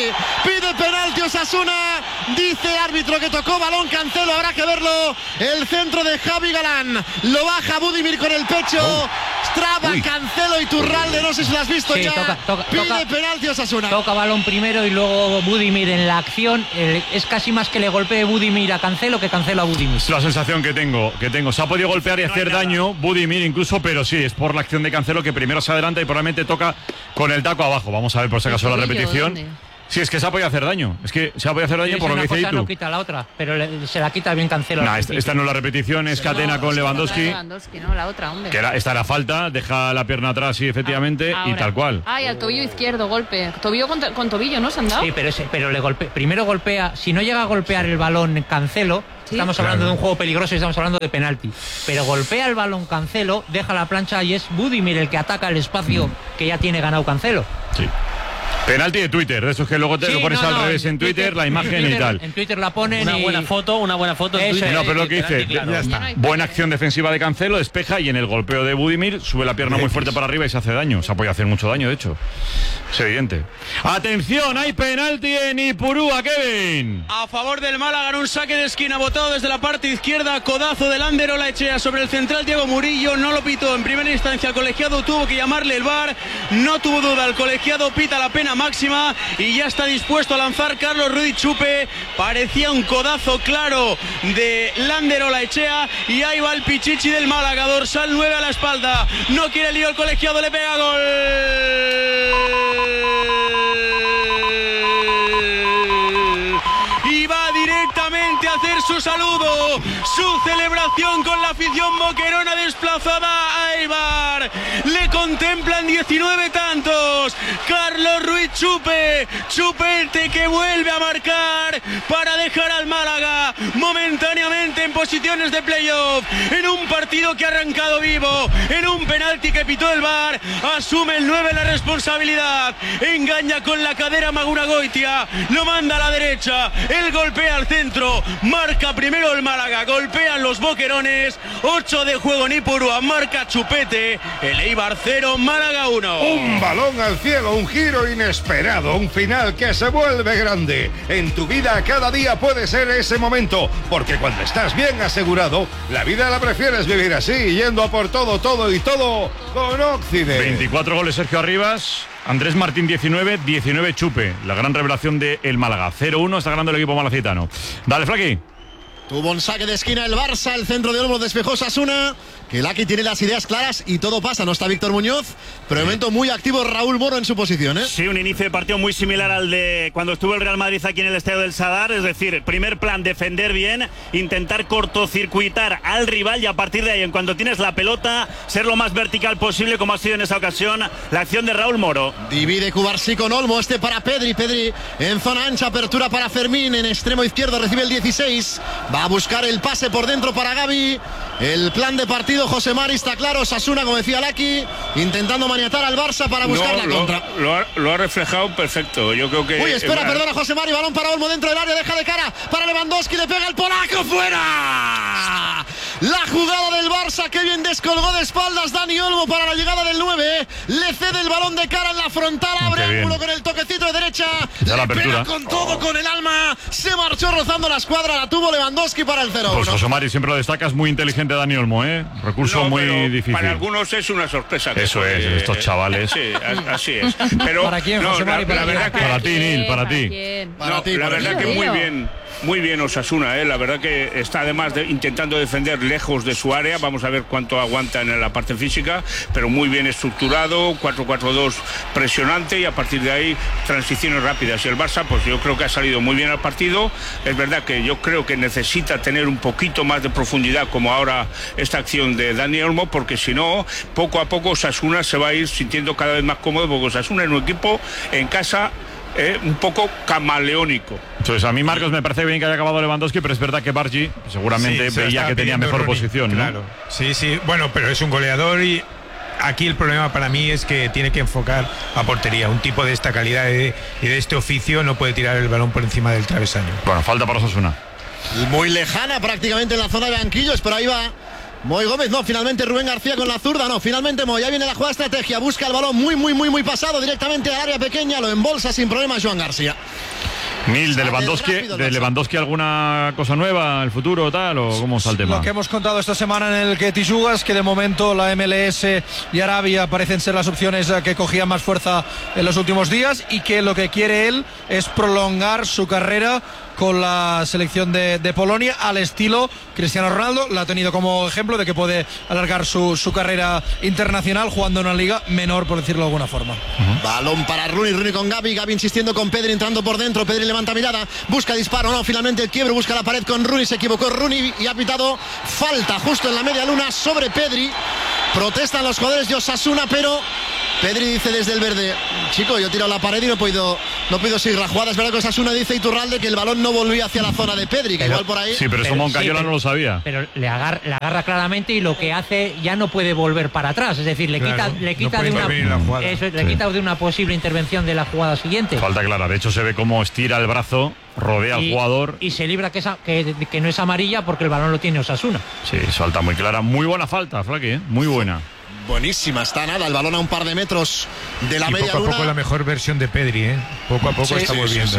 penalti Osasuna. Dice el árbitro que tocó balón Cancelo, habrá que verlo. El centro de Javi Galán, lo baja Budimir con el pecho. Traba Cancelo y Turralde, no sé si lo has visto ya. Pide penalti Osasuna. Toca balón primero y luego Budimir en la acción. Es casi más que le golpee Budimir a Cancelo que Cancelo a Budimir. Es la sensación que tengo. Se ha podido golpear y hacer daño Budimir incluso, pero sí, es por la acción de Cancelo que primero se adelanta y probablemente toca con el taco abajo. Vamos a ver por si acaso la repetición. ¿Dónde? Sí, es que se ha podido hacer daño. Es que se ha podido hacer daño por lo que dice Itu. No quita la otra, pero se la quita bien Cancelo. Esta no es la repetición, es Catena con Lewandowski. No, la otra, hombre. Esta era falta, deja la pierna atrás, sí, efectivamente, y tal cual. Ay, al tobillo izquierdo, golpe. Tobillo con tobillo, ¿no? ¿Se han dado? Sí, pero le primero golpea. Si no llega a golpear el balón Cancelo, ¿sí? Estamos hablando de un juego peligroso y estamos hablando de penalti. Pero golpea el balón Cancelo, deja la plancha y es Budimir el que ataca el espacio que ya tiene ganado Cancelo. Sí. Penalti de Twitter, de esos que luego te lo pones al revés en Twitter, la imagen y tal. En Twitter la ponen una buena foto en Twitter. No, pero lo que dice, claro. ya está. Buena acción defensiva de Cancelo, despeja y en el golpeo de Budimir sube la pierna muy fuerte para arriba y se hace daño. Se ha podido hacer mucho daño, de hecho. Es evidente. Atención, hay penalti en Ipurúa, Kevin. A favor del Málaga, en un saque de esquina botado desde la parte izquierda, codazo del Ander Olaechea sobre el central Diego Murillo. No lo pitó en primera instancia el colegiado, tuvo que llamarle el VAR. No tuvo duda, el colegiado pita la pena máxima y ya está dispuesto a lanzar Carlos Ruiz Chupe. Parecía un codazo claro de Lander Olaechea y ahí va el Pichichi del Málaga, dorsal 9 a la espalda. No quiere lío el colegiado, le pega gol. Y va directamente a hacer su saludo, su celebración con la afición boquerona desplazada a Eibar. Le contemplan 19 tantos. Carlos Ruiz Chupe, Chupete que vuelve a marcar para dejar al Málaga momentáneamente en posiciones de playoff, en un partido que ha arrancado vivo, en un penalti que pitó el VAR. Asume el 9 la responsabilidad, engaña con la cadera Maguragoitia, lo manda a la derecha, él golpea al centro, marca primero el Málaga, golpean los boquerones. 8 de juego en Ipurúa, marca Chupete, el Eibar 0, Málaga 1. Un balón al cielo, un giro inesperado, un final que se vuelve grande. En tu vida cada día puede ser ese momento, porque cuando estás bien asegurado, la vida la prefieres vivir así, yendo a por todo con Occident. 24 goles Sergio Arribas, Andrés Martín 19 Chupe, la gran revelación de el Málaga. 0-1 está ganando el equipo malacitano. Dale, Flaqui. Tuvo un saque de esquina el Barça, el centro de Olmo despejó Osasuna, que Laki tiene las ideas claras y todo pasa. No está Víctor Muñoz, pero de momento muy activo Raúl Moro en su posición, ¿eh? Sí, un inicio de partido muy similar al de cuando estuvo el Real Madrid aquí en el Estadio del Sadar. Es decir, primer plan, defender bien, intentar cortocircuitar al rival y a partir de ahí, en cuanto tienes la pelota, ser lo más vertical posible, como ha sido en esa ocasión la acción de Raúl Moro. Divide Cubarsí con Olmo, para Pedri en zona ancha, apertura para Fermín, en extremo izquierdo recibe el 16, va a buscar el pase por dentro para Gavi. El plan de partido, José Mari, está claro. Osasuna, como decía Laki, intentando maniatar al Barça para buscar la contra. Lo ha reflejado perfecto. Yo creo que. Uy, espera, perdona, José Mari. Balón para Olmo dentro del área, deja de cara para Lewandowski, le pega el polaco, fuera. La jugada del Barça, que bien descolgó de espaldas Dani Olmo para la llegada del 9. Le cede el balón de cara en la frontal, abre ángulo con el toquecito de derecha. Le pega con todo, con el alma. Se marchó rozando la escuadra, la tuvo Lewandowski para el 0-1. Pues José Mari, siempre lo destacas, muy inteligente Dani Olmo, ¿eh? Recurso muy difícil. Para algunos es una sorpresa. Eso es, estos chavales. Sí, así es. Pero ¿para quién, José Mari? La verdad que para ti, Nil, para ti. La verdad que muy bien. Muy bien Osasuna, la verdad que está además intentando defender lejos de su área. Vamos a ver cuánto aguanta en la parte física, pero muy bien estructurado, 4-4-2 presionante, y a partir de ahí transiciones rápidas. Y el Barça, pues yo creo que ha salido muy bien al partido. Es verdad que yo creo que necesita tener un poquito más de profundidad, como ahora esta acción de Dani Olmo, porque si no, poco a poco Osasuna se va a ir sintiendo cada vez más cómodo, porque Osasuna es un equipo en casa un poco camaleónico. Entonces, a mí, Marcos, me parece bien que haya acabado Lewandowski, pero es verdad que Bargi seguramente veía que tenía mejor posición, ¿no? Claro. Sí, bueno, pero es un goleador, y aquí el problema para mí es que tiene que enfocar a portería. Un tipo de esta calidad y de este oficio no puede tirar el balón por encima del travesaño. Bueno, falta para Osasuna. Muy lejana prácticamente en la zona de banquillos, pero ahí va Moy Gómez. No, finalmente Rubén García con la zurda. No, finalmente Moy. Ya viene la jugada estrategia. Busca el balón muy pasado directamente al área pequeña. Lo embolsa sin problema Joan García. Nil, de Lewandowski, ¿alguna cosa nueva, el futuro tal, o cómo está el tema? Lo que hemos contado esta semana en el Ketty Jugas, que de momento la MLS y Arabia parecen ser las opciones que cogían más fuerza en los últimos días, y que lo que quiere él es prolongar su carrera con la selección de Polonia al estilo Cristiano Ronaldo. La ha tenido como ejemplo de que puede alargar su carrera internacional jugando en una liga menor, por decirlo de alguna forma. Balón para Rooney con Gavi insistiendo con Pedri, entrando por dentro. Pedri levanta mirada, busca disparo, no, finalmente el quiebre, busca la pared con Rooney, se equivocó Rooney y ha pitado falta justo en la media luna sobre Pedri. Protestan los jugadores de Osasuna, pero Pedri dice desde el verde: chico, yo he tirado la pared y no he podido seguir la jugada. Es verdad que Osasuna dice Iturralde que el balón no volvía hacia la zona de Pedri, que igual por ahí. Sí, pero eso Moncayola no lo sabía. Pero le agarra claramente, y lo que hace ya no puede volver para atrás. Es decir, le quita de una posible intervención de la jugada siguiente. Falta clara. De hecho, se ve cómo estira el brazo, rodea al jugador. Y se libra que no es amarilla, porque el balón lo tiene Osasuna. Sí, falta muy clara. Muy buena falta, Flaqui, muy buena. Buenísima, está nada, el balón a un par de metros de la media luna. Poco a poco la mejor versión de Pedri, Poco a poco está volviendo.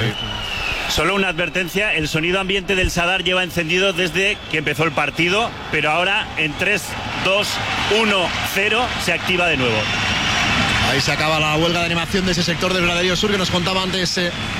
Solo una advertencia: el sonido ambiente del Sadar lleva encendido desde que empezó el partido, pero ahora en 3, 2, 1, 0 se activa de nuevo. Ahí se acaba la huelga de animación de ese sector del Graderío Sur que nos contaba antes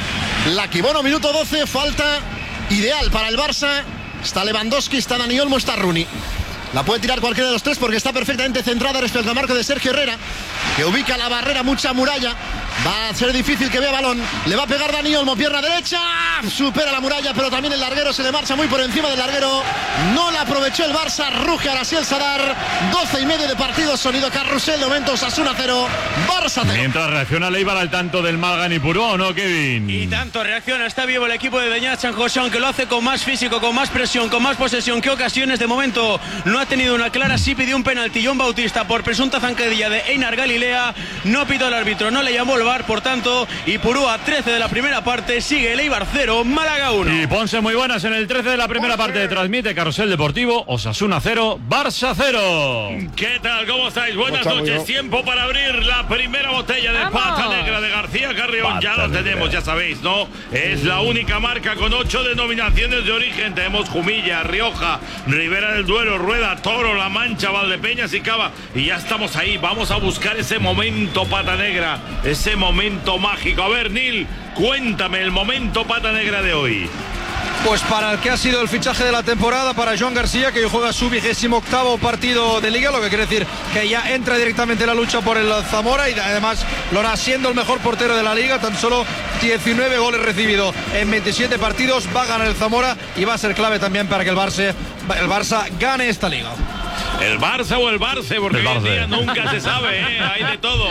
Laki. Bueno, minuto 12, falta ideal para el Barça. Está Lewandowski, está Dani Olmo, está Rooney. La puede tirar cualquiera de los tres porque está perfectamente centrada respecto al marco de Sergio Herrera, que ubica la barrera, mucha muralla. Va a ser difícil que vea balón. Le va a pegar Dani Olmo, pierna derecha. Supera la muralla, pero también el larguero se le marcha muy por encima del larguero. No la aprovechó el Barça. Ruge ahora sí el Sadar. 12:30 de partido. Sonido carrusel. De momento Osasuna 0, Barça 0. Mientras reacciona Leibar al tanto del Málaga y Ipurúa, ¿o no, Kevin? Y tanto reacciona. Está vivo el equipo de Beñat San José, aunque lo hace con más físico, con más presión, con más posesión que ocasiones. De momento no ha tenido una clara. Sí pidió un penalti John Bautista por presunta zancadilla de Einar Galilea. No pitó el árbitro, no le llamó el VAR. Por tanto, Ipurúa 13 de la primera parte. Sigue el Eibar 0, Málaga 1. Y Ponce muy buenas en el 13 de la primera parte. Transmite Carrusel Deportivo. Osasuna 0, Barça 0. ¿Qué tal? ¿Cómo estáis? Buenas noches. Tiempo para abrir la primera botella de Pata Negra de García Carrión. Ya lo tenemos, ya sabéis, ¿no? Es la única marca con 8 denominaciones de origen. Tenemos Jumilla, Rioja, Ribera del Duero, Rueda, Toro, La Mancha, Valdepeñas y Cava. Y ya estamos ahí. Vamos a buscar ese momento Pata Negra, ese momento mágico. A ver, Nil, cuéntame el momento Pata Negra de hoy. Pues para el que ha sido el fichaje de la temporada, para Joan García, que hoy juega su 28º partido de Liga, lo que quiere decir que ya entra directamente en la lucha por el Zamora, y además lo hará siendo el mejor portero de la Liga. Tan solo 19 goles recibidos en 27 partidos. Va a ganar el Zamora y va a ser clave también para que el Barça gane esta Liga. El Barça o el Barça, porque hoy en día nunca se sabe, hay de todo.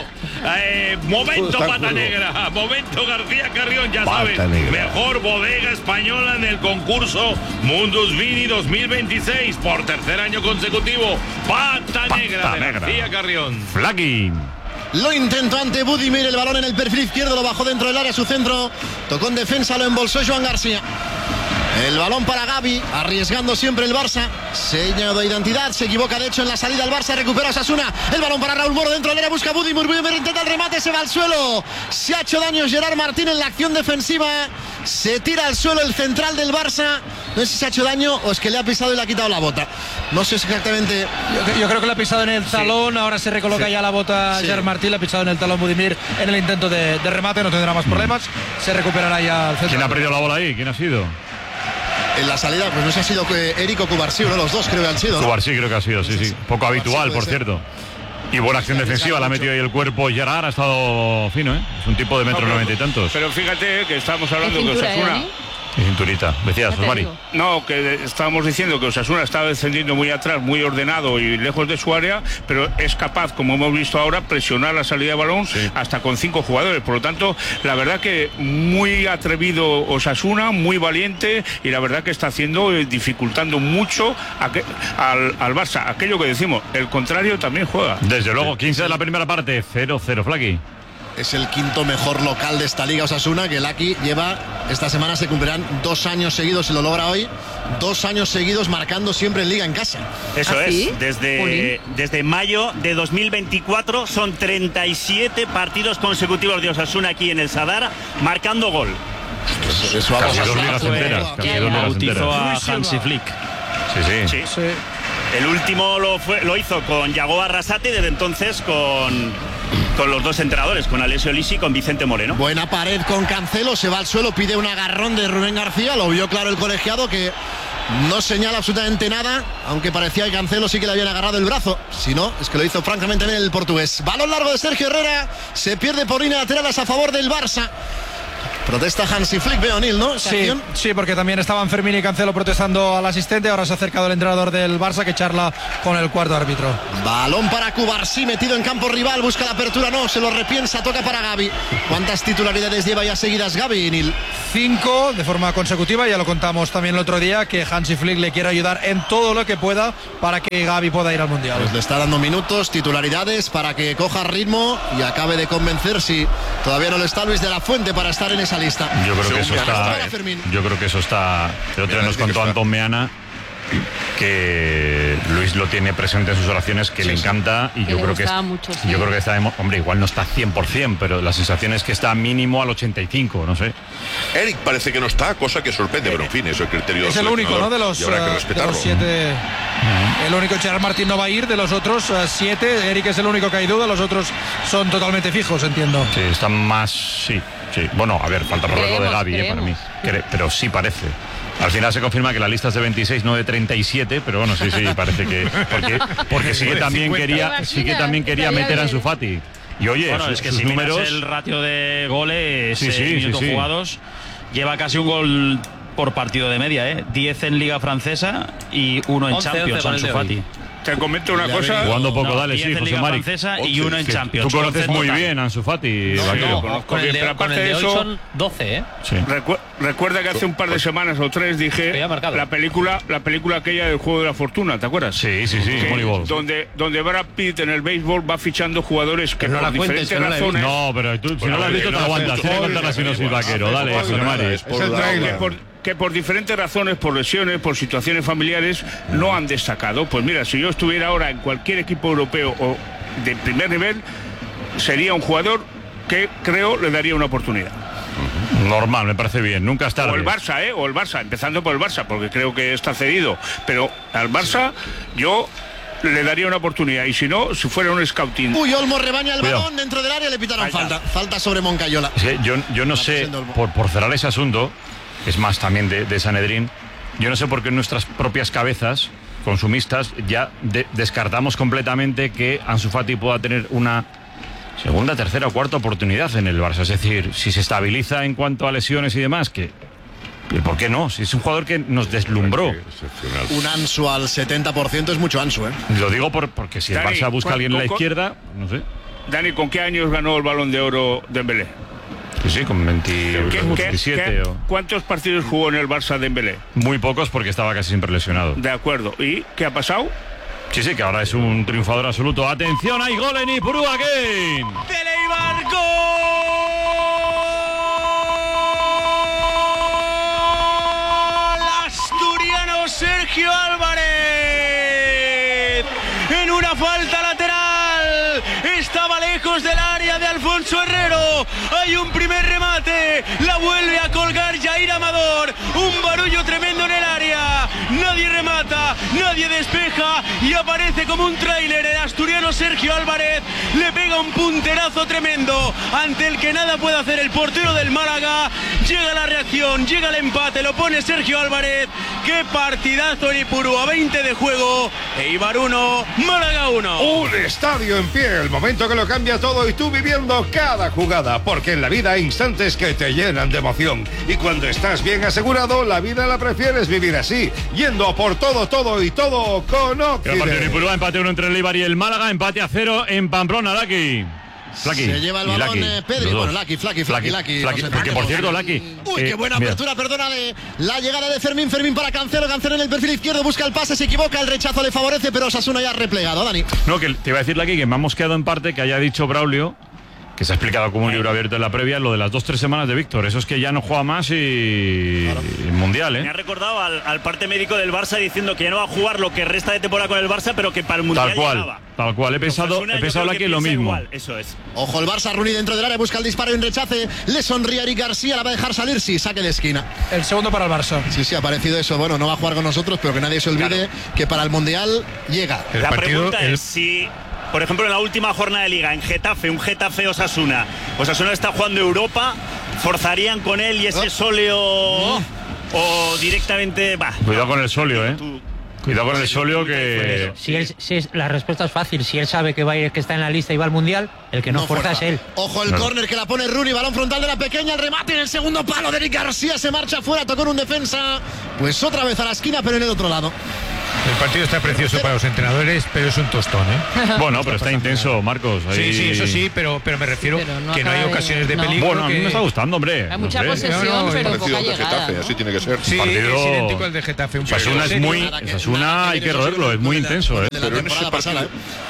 Momento Pata Negra, momento García Carrión, ya sabes, mejor bodega española en el concurso Mundus Vini 2026 por tercer año consecutivo. Pata Negra de García Carrión. Flaqui. Lo intentó ante Budimir, el balón en el perfil izquierdo, lo bajó dentro del área, su centro, tocó en defensa, lo embolsó Joan García. El balón para Gavi, arriesgando siempre el Barça. Seña de identidad, se equivoca de hecho en la salida al Barça, recupera Osasuna. El balón para Raúl Moro dentro del área, busca Budimir, intenta el remate, se va al suelo. Se ha hecho daño Gerard Martín en la acción defensiva. Se tira al suelo el central del Barça. No sé si se ha hecho daño o es que le ha pisado y le ha quitado la bota. No sé exactamente. Yo creo que le ha pisado en el talón. Ahora se recoloca ya la bota Gerard Martín. Le ha pisado en el talón Budimir en el intento de remate. No tendrá más problemas. Se recuperará ya el central. ¿Quién ha perdido la bola ahí? ¿Quién ha sido? En la salida, pues no sé si ha sido Eric o Cubarsí, uno de los dos creo que han sido, ¿no? Cubarsí creo que ha sido, sí. Poco habitual, por cierto. Y buena acción defensiva, la ha metido ahí el cuerpo. Gerard ha estado fino, ¿eh? Es un tipo de 1,90 y tantos. Pero fíjate que estamos hablando de Osasuna. Y cinturita, decías, Mari. No, que estábamos diciendo que Osasuna estaba descendiendo muy atrás, muy ordenado y lejos de su área, pero es capaz, como hemos visto ahora, presionar la salida de balón hasta con 5 jugadores. Por lo tanto, la verdad que muy atrevido Osasuna, muy valiente, y la verdad que está haciendo, dificultando mucho al Barça. Aquello que decimos, el contrario también juega. Desde luego, 15 de la primera parte, 0-0, Flaky. Es el quinto mejor local de esta liga Osasuna, que el Aki lleva, esta semana se cumplirán 2 años seguidos, si lo logra hoy, 2 años seguidos marcando siempre en liga en casa. Eso es, desde mayo de 2024 son 37 partidos consecutivos de Osasuna aquí en el Sadar, marcando gol. Eso casi 2 ligas enteras. Bautizó a Hansi Flick. Sí. El último lo hizo con Yago Arrasate, desde entonces con los 2 entrenadores, con Alessio Lisi y con Vicente Moreno. Buena pared con Cancelo, se va al suelo, pide un agarrón de Rubén García, lo vio claro el colegiado, que no señala absolutamente nada, aunque parecía que Cancelo sí que le habían agarrado el brazo. Si no, es que lo hizo francamente bien el portugués. Balón largo de Sergio Herrera, se pierde por línea laterales a favor del Barça. Protesta Hansi Flick, veo, Neil, ¿no? Sí, porque también estaban Fermín y Cancelo protestando al asistente. Ahora se ha acercado el entrenador del Barça, que charla con el cuarto árbitro. Balón para Cubarsí, metido en campo rival, busca la apertura, no, se lo repiensa, toca para Gavi. ¿Cuántas titularidades lleva ya seguidas Gavi, Neil? 5 de forma consecutiva, ya lo contamos también el otro día, que Hansi Flick le quiere ayudar en todo lo que pueda para que Gavi pueda ir al Mundial. Pues le está dando minutos, titularidades, para que coja ritmo y acabe de convencer, si todavía no le está Luis de la Fuente para estar en esa lista. Yo creo que eso está. El otro día nos contó Antón Meana que Luis lo tiene presente en sus oraciones, que le encanta, y yo creo que está, hombre, igual no está 100%, pero la sensación es que está mínimo al 85, no sé. Eric parece que no está, cosa que sorprende, pero en fin, eso es el criterio. Es el único, ¿no? De los 7. El único. Gerard Martín no va a ir, de los otros 7. Eric es el único que hay duda, los otros son totalmente fijos, entiendo. Sí, están más. Sí. Bueno, a ver, falta por ver lo de Gavi, para mí. Pero sí parece. Al final se confirma que la lista es de 26, no de 37, pero bueno, sí, parece que. Porque sí que también quería meter a Ansu Fati. Y oye, bueno, es que si números, miras el ratio de goles, minutos jugados, lleva casi un gol por partido de media, 10 en Liga Francesa y 1 en Champions, Ansu Fati. Te comento una cosa. Jugando poco, dale, sí, José Mari. Y 1 en Champions. Tú conoces muy bien a Ansu Fati, Vaquero. Con el de hoy son 12, ¿eh? Sí. Recuerda que hace un par de semanas o 3 dije la película aquella del Juego de la Fortuna, ¿te acuerdas? Sí, Moneyball. Donde Brad Pitt en el béisbol va fichando jugadores que por diferentes razones. No, pero tú, si no lo has visto, te aguantas. Tienes que contar la sinopsis, Vaquero. Dale, José Mari. Que por diferentes razones, por lesiones, por situaciones familiares, no han destacado. Pues mira, si yo estuviera ahora en cualquier equipo europeo o de primer nivel, sería un jugador que creo le daría una oportunidad. Normal, me parece bien, nunca es tarde. O el Barça, empezando por el Barça, porque creo que está cedido. Pero al Barça yo le daría una oportunidad, y si no, si fuera un scouting. Uy, Olmo rebaña el balón dentro del área, le pitaron falta sobre Moncayola. Es que yo no sé, por cerrar ese asunto, es más también de Sanedrín, yo no sé por qué en nuestras propias cabezas consumistas ya descartamos completamente que Ansu Fati pueda tener una segunda, tercera o cuarta oportunidad en el Barça. Es decir, si se estabiliza en cuanto a lesiones y demás, ¿por qué no? Si es un jugador que nos deslumbró. Un Ansu al 70% es mucho Ansu, ¿eh? Lo digo porque si el Barça busca a alguien en la izquierda, no sé. Dani, ¿con qué años ganó el Balón de Oro Dembélé? Sí, con 27. ¿Cuántos partidos jugó en el Barça Dembélé? Muy pocos, porque estaba casi siempre lesionado. De acuerdo. ¿Y qué ha pasado? Sí, que ahora es un triunfador absoluto. ¡Atención! ¡Hay gol en Ipurúa-Gane! ¡De Leibar! ¡Gol! Asturiano Sergio Álvarez. En una falta lateral. Estaba lejos del área de Alfonso Herrero. Hay un primer remate. La vuelve a colgar Jair Amador. Un barullo tremendo en el área. Nadie remata. nadie despeja y aparece como un tráiler el asturiano Sergio Álvarez, le pega un punterazo tremendo ante el que nada puede hacer el portero del Málaga. Llega la reacción, llega el empate, lo pone Sergio Álvarez. Qué partidazo en Ipurúa, 20 de juego, Eibar 1, Málaga 1. Un estadio en pie, el momento que lo cambia todo y tú viviendo cada jugada, porque en la vida hay instantes que te llenan de emoción y cuando estás bien asegurado, la vida la prefieres vivir así, yendo a por todo y todo con Occident. Empate 1 entre el Eibar y el Málaga, empate a 0 en Pamplona, Lucky. Se lleva el balón Pedri, bueno, Lucky. Porque por cierto, Lucky. Uy, qué buena apertura, perdónale. La llegada de Fermín para Cancelo en el perfil izquierdo, busca el pase, se equivoca, el rechazo le favorece, pero Osasuna ya ha replegado, Dani. No, que te iba a decir, Lucky, que me ha mosqueado en parte que haya dicho Braulio, que se ha explicado como un libro abierto en la previa, lo de las 2-3 semanas de Víctor. Eso es que ya no juega más y claro. Mundial, Me ha recordado al parte médico del Barça diciendo que ya no va a jugar lo que resta de temporada con el Barça, pero que para el Mundial Tal cual. He pensado aquí lo mismo. Igual, eso es. Ojo, el Barça, Rooney dentro del área, busca el disparo y un rechace. Le sonríe a Eric García, la va a dejar salir, sí, saque de esquina. El segundo para el Barça. Sí, ha parecido eso. Bueno, no va a jugar con nosotros, pero que nadie se olvide que para el Mundial llega. La pregunta es si... Por ejemplo, en la última jornada de Liga, en Getafe, un Getafe-Osasuna. Osasuna está jugando Europa, forzarían con él y ese sóleo o directamente... Cuidado con el sóleo, Cuidado con el sóleo que... La respuesta es fácil. Si él sabe que va a ir, que está en la lista y va al Mundial, el que no fuerza es él. Ojo el córner que la pone Rooney, balón frontal de la pequeña, el remate en el segundo palo de Eric García, se marcha fuera, tocó en un defensa. Pues otra vez a la esquina, pero en el otro lado. El partido está precioso para los entrenadores, pero es un tostón, Bueno, pero está intenso, Marcos. Sí, eso sí, pero me refiero que no hay ocasiones de peligro. Bueno, a mí me está gustando, hombre. Hay mucha posesión, pero poca llegada. Así tiene que ser. Sí, partido... es idéntico al de Getafe. Osasuna es muy... Osasuna hay que roerlo, es muy intenso, Pero en ese partido...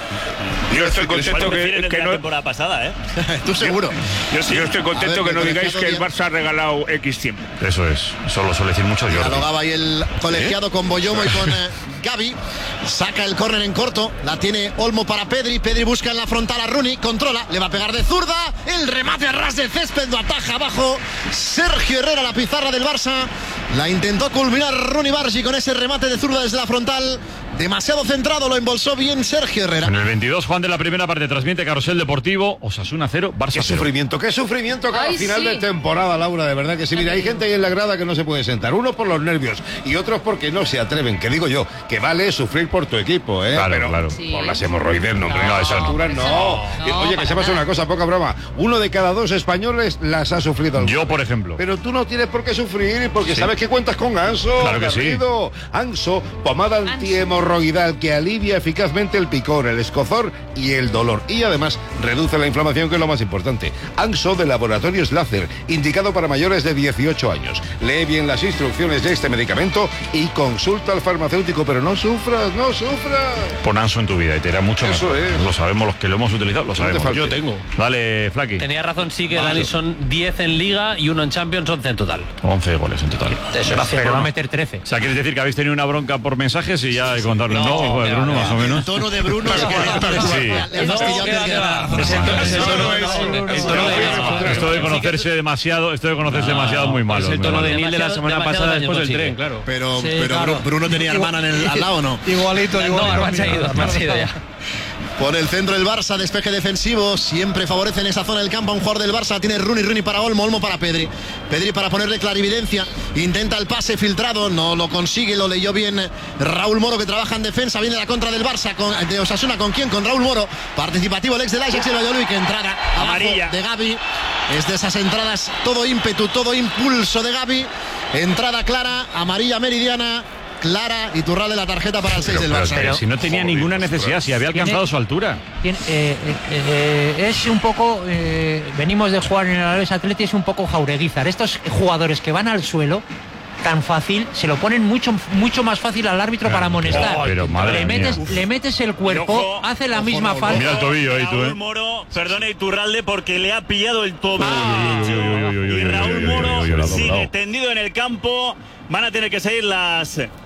Yo estoy contento que no... la temporada pasada, Tú seguro. Yo estoy contento que no digáis que el Barça ha regalado X tiempo. Eso es. Eso lo suele decir mucho Jordi. Dialogaba ahí el colegiado con Boyomo y con Gavi. Saca el córner en corto. La tiene Olmo para Pedri. Pedri busca en la frontal a Rooney. Controla. Le va a pegar de zurda. El remate a ras del césped. Lo ataja abajo. Sergio Herrera, la pizarra del Barça. La intentó culminar Rooney Bargi con ese remate de zurda desde la frontal. Demasiado centrado, lo embolsó bien Sergio Herrera. En el 22, Juan de la primera parte, transmite Carrusel Deportivo, Osasuna 0, Barça 0. Qué sufrimiento cada final de temporada, Laura, de verdad que sí. Mira, hay gente ahí en la grada que no se puede sentar. Unos por los nervios y otros porque no se atreven. Que digo yo, que vale sufrir por tu equipo, Claro. Sí. Por las hemorroides, no, eso no. Oye, que sepas una cosa, poca broma. 1 de cada 2 españoles las ha sufrido. Yo, por ejemplo. Pero tú no tienes por qué sufrir porque sabes que cuentas con Anso. Claro que Garrido. sí. Anso, pomada antihemorroidal que alivia eficazmente el picor, el escozor y el dolor. Y además reduce la inflamación, que es lo más importante. Anso de Laboratorios Láser, indicado para mayores de 18 años. Lee bien las instrucciones de este medicamento y consulta al farmacéutico, pero no sufras. Pon Anso en tu vida y te irá mucho mejor. Eso es. Lo sabemos, los que lo hemos utilizado, lo sabemos. Yo tengo. Dale, Flaky. Tenía razón, sí, que Dani son 10 en Liga y 1 en Champions, 11 en total. 11 goles en total. Eso es. Pero va a meter 13. O sea, quieres decir que habéis tenido una bronca por mensajes y ya hay que contarlo, ¿no? Bruno, más o menos. El tono de Bruno es Esto de conocerse demasiado muy malo. Es el tono de Nil de la semana pasada después del tren, claro. Pero Bruno tenía hermana al lado, ¿no? Igualito. No, se ha ido ya. Por el centro el Barça, despeje defensivo, siempre favorece en esa zona del campo a un jugador del Barça. Tiene Rooney para Olmo para Pedri para ponerle clarividencia, intenta el pase filtrado, no lo consigue, lo leyó bien Raúl Moro, que trabaja en defensa. Viene la contra del Barça, de Osasuna, ¿con quién? Con Raúl Moro, participativo el ex del Ajax y el Valladolid, que entrada amarilla de Gavi. Es de esas entradas, todo ímpetu, todo impulso de Gavi, entrada clara, amarilla meridiana, clara, y Iturralde la tarjeta para el 6 del Barça. Pero si no tenía ninguna necesidad, si había alcanzado su altura. Es un poco, venimos de jugar en el Alavés Athletic, es un poco Jaureguizar. Estos jugadores que van al suelo tan fácil, se lo ponen mucho más fácil al árbitro para amonestar. Pero le metes el cuerpo, hace la misma falta. Mira el tobillo ahí, tú, Raúl Moro, perdona Iturralde, porque le ha pillado el tobillo. Y Raúl Moro sigue tendido en el campo. Van a tener que seguir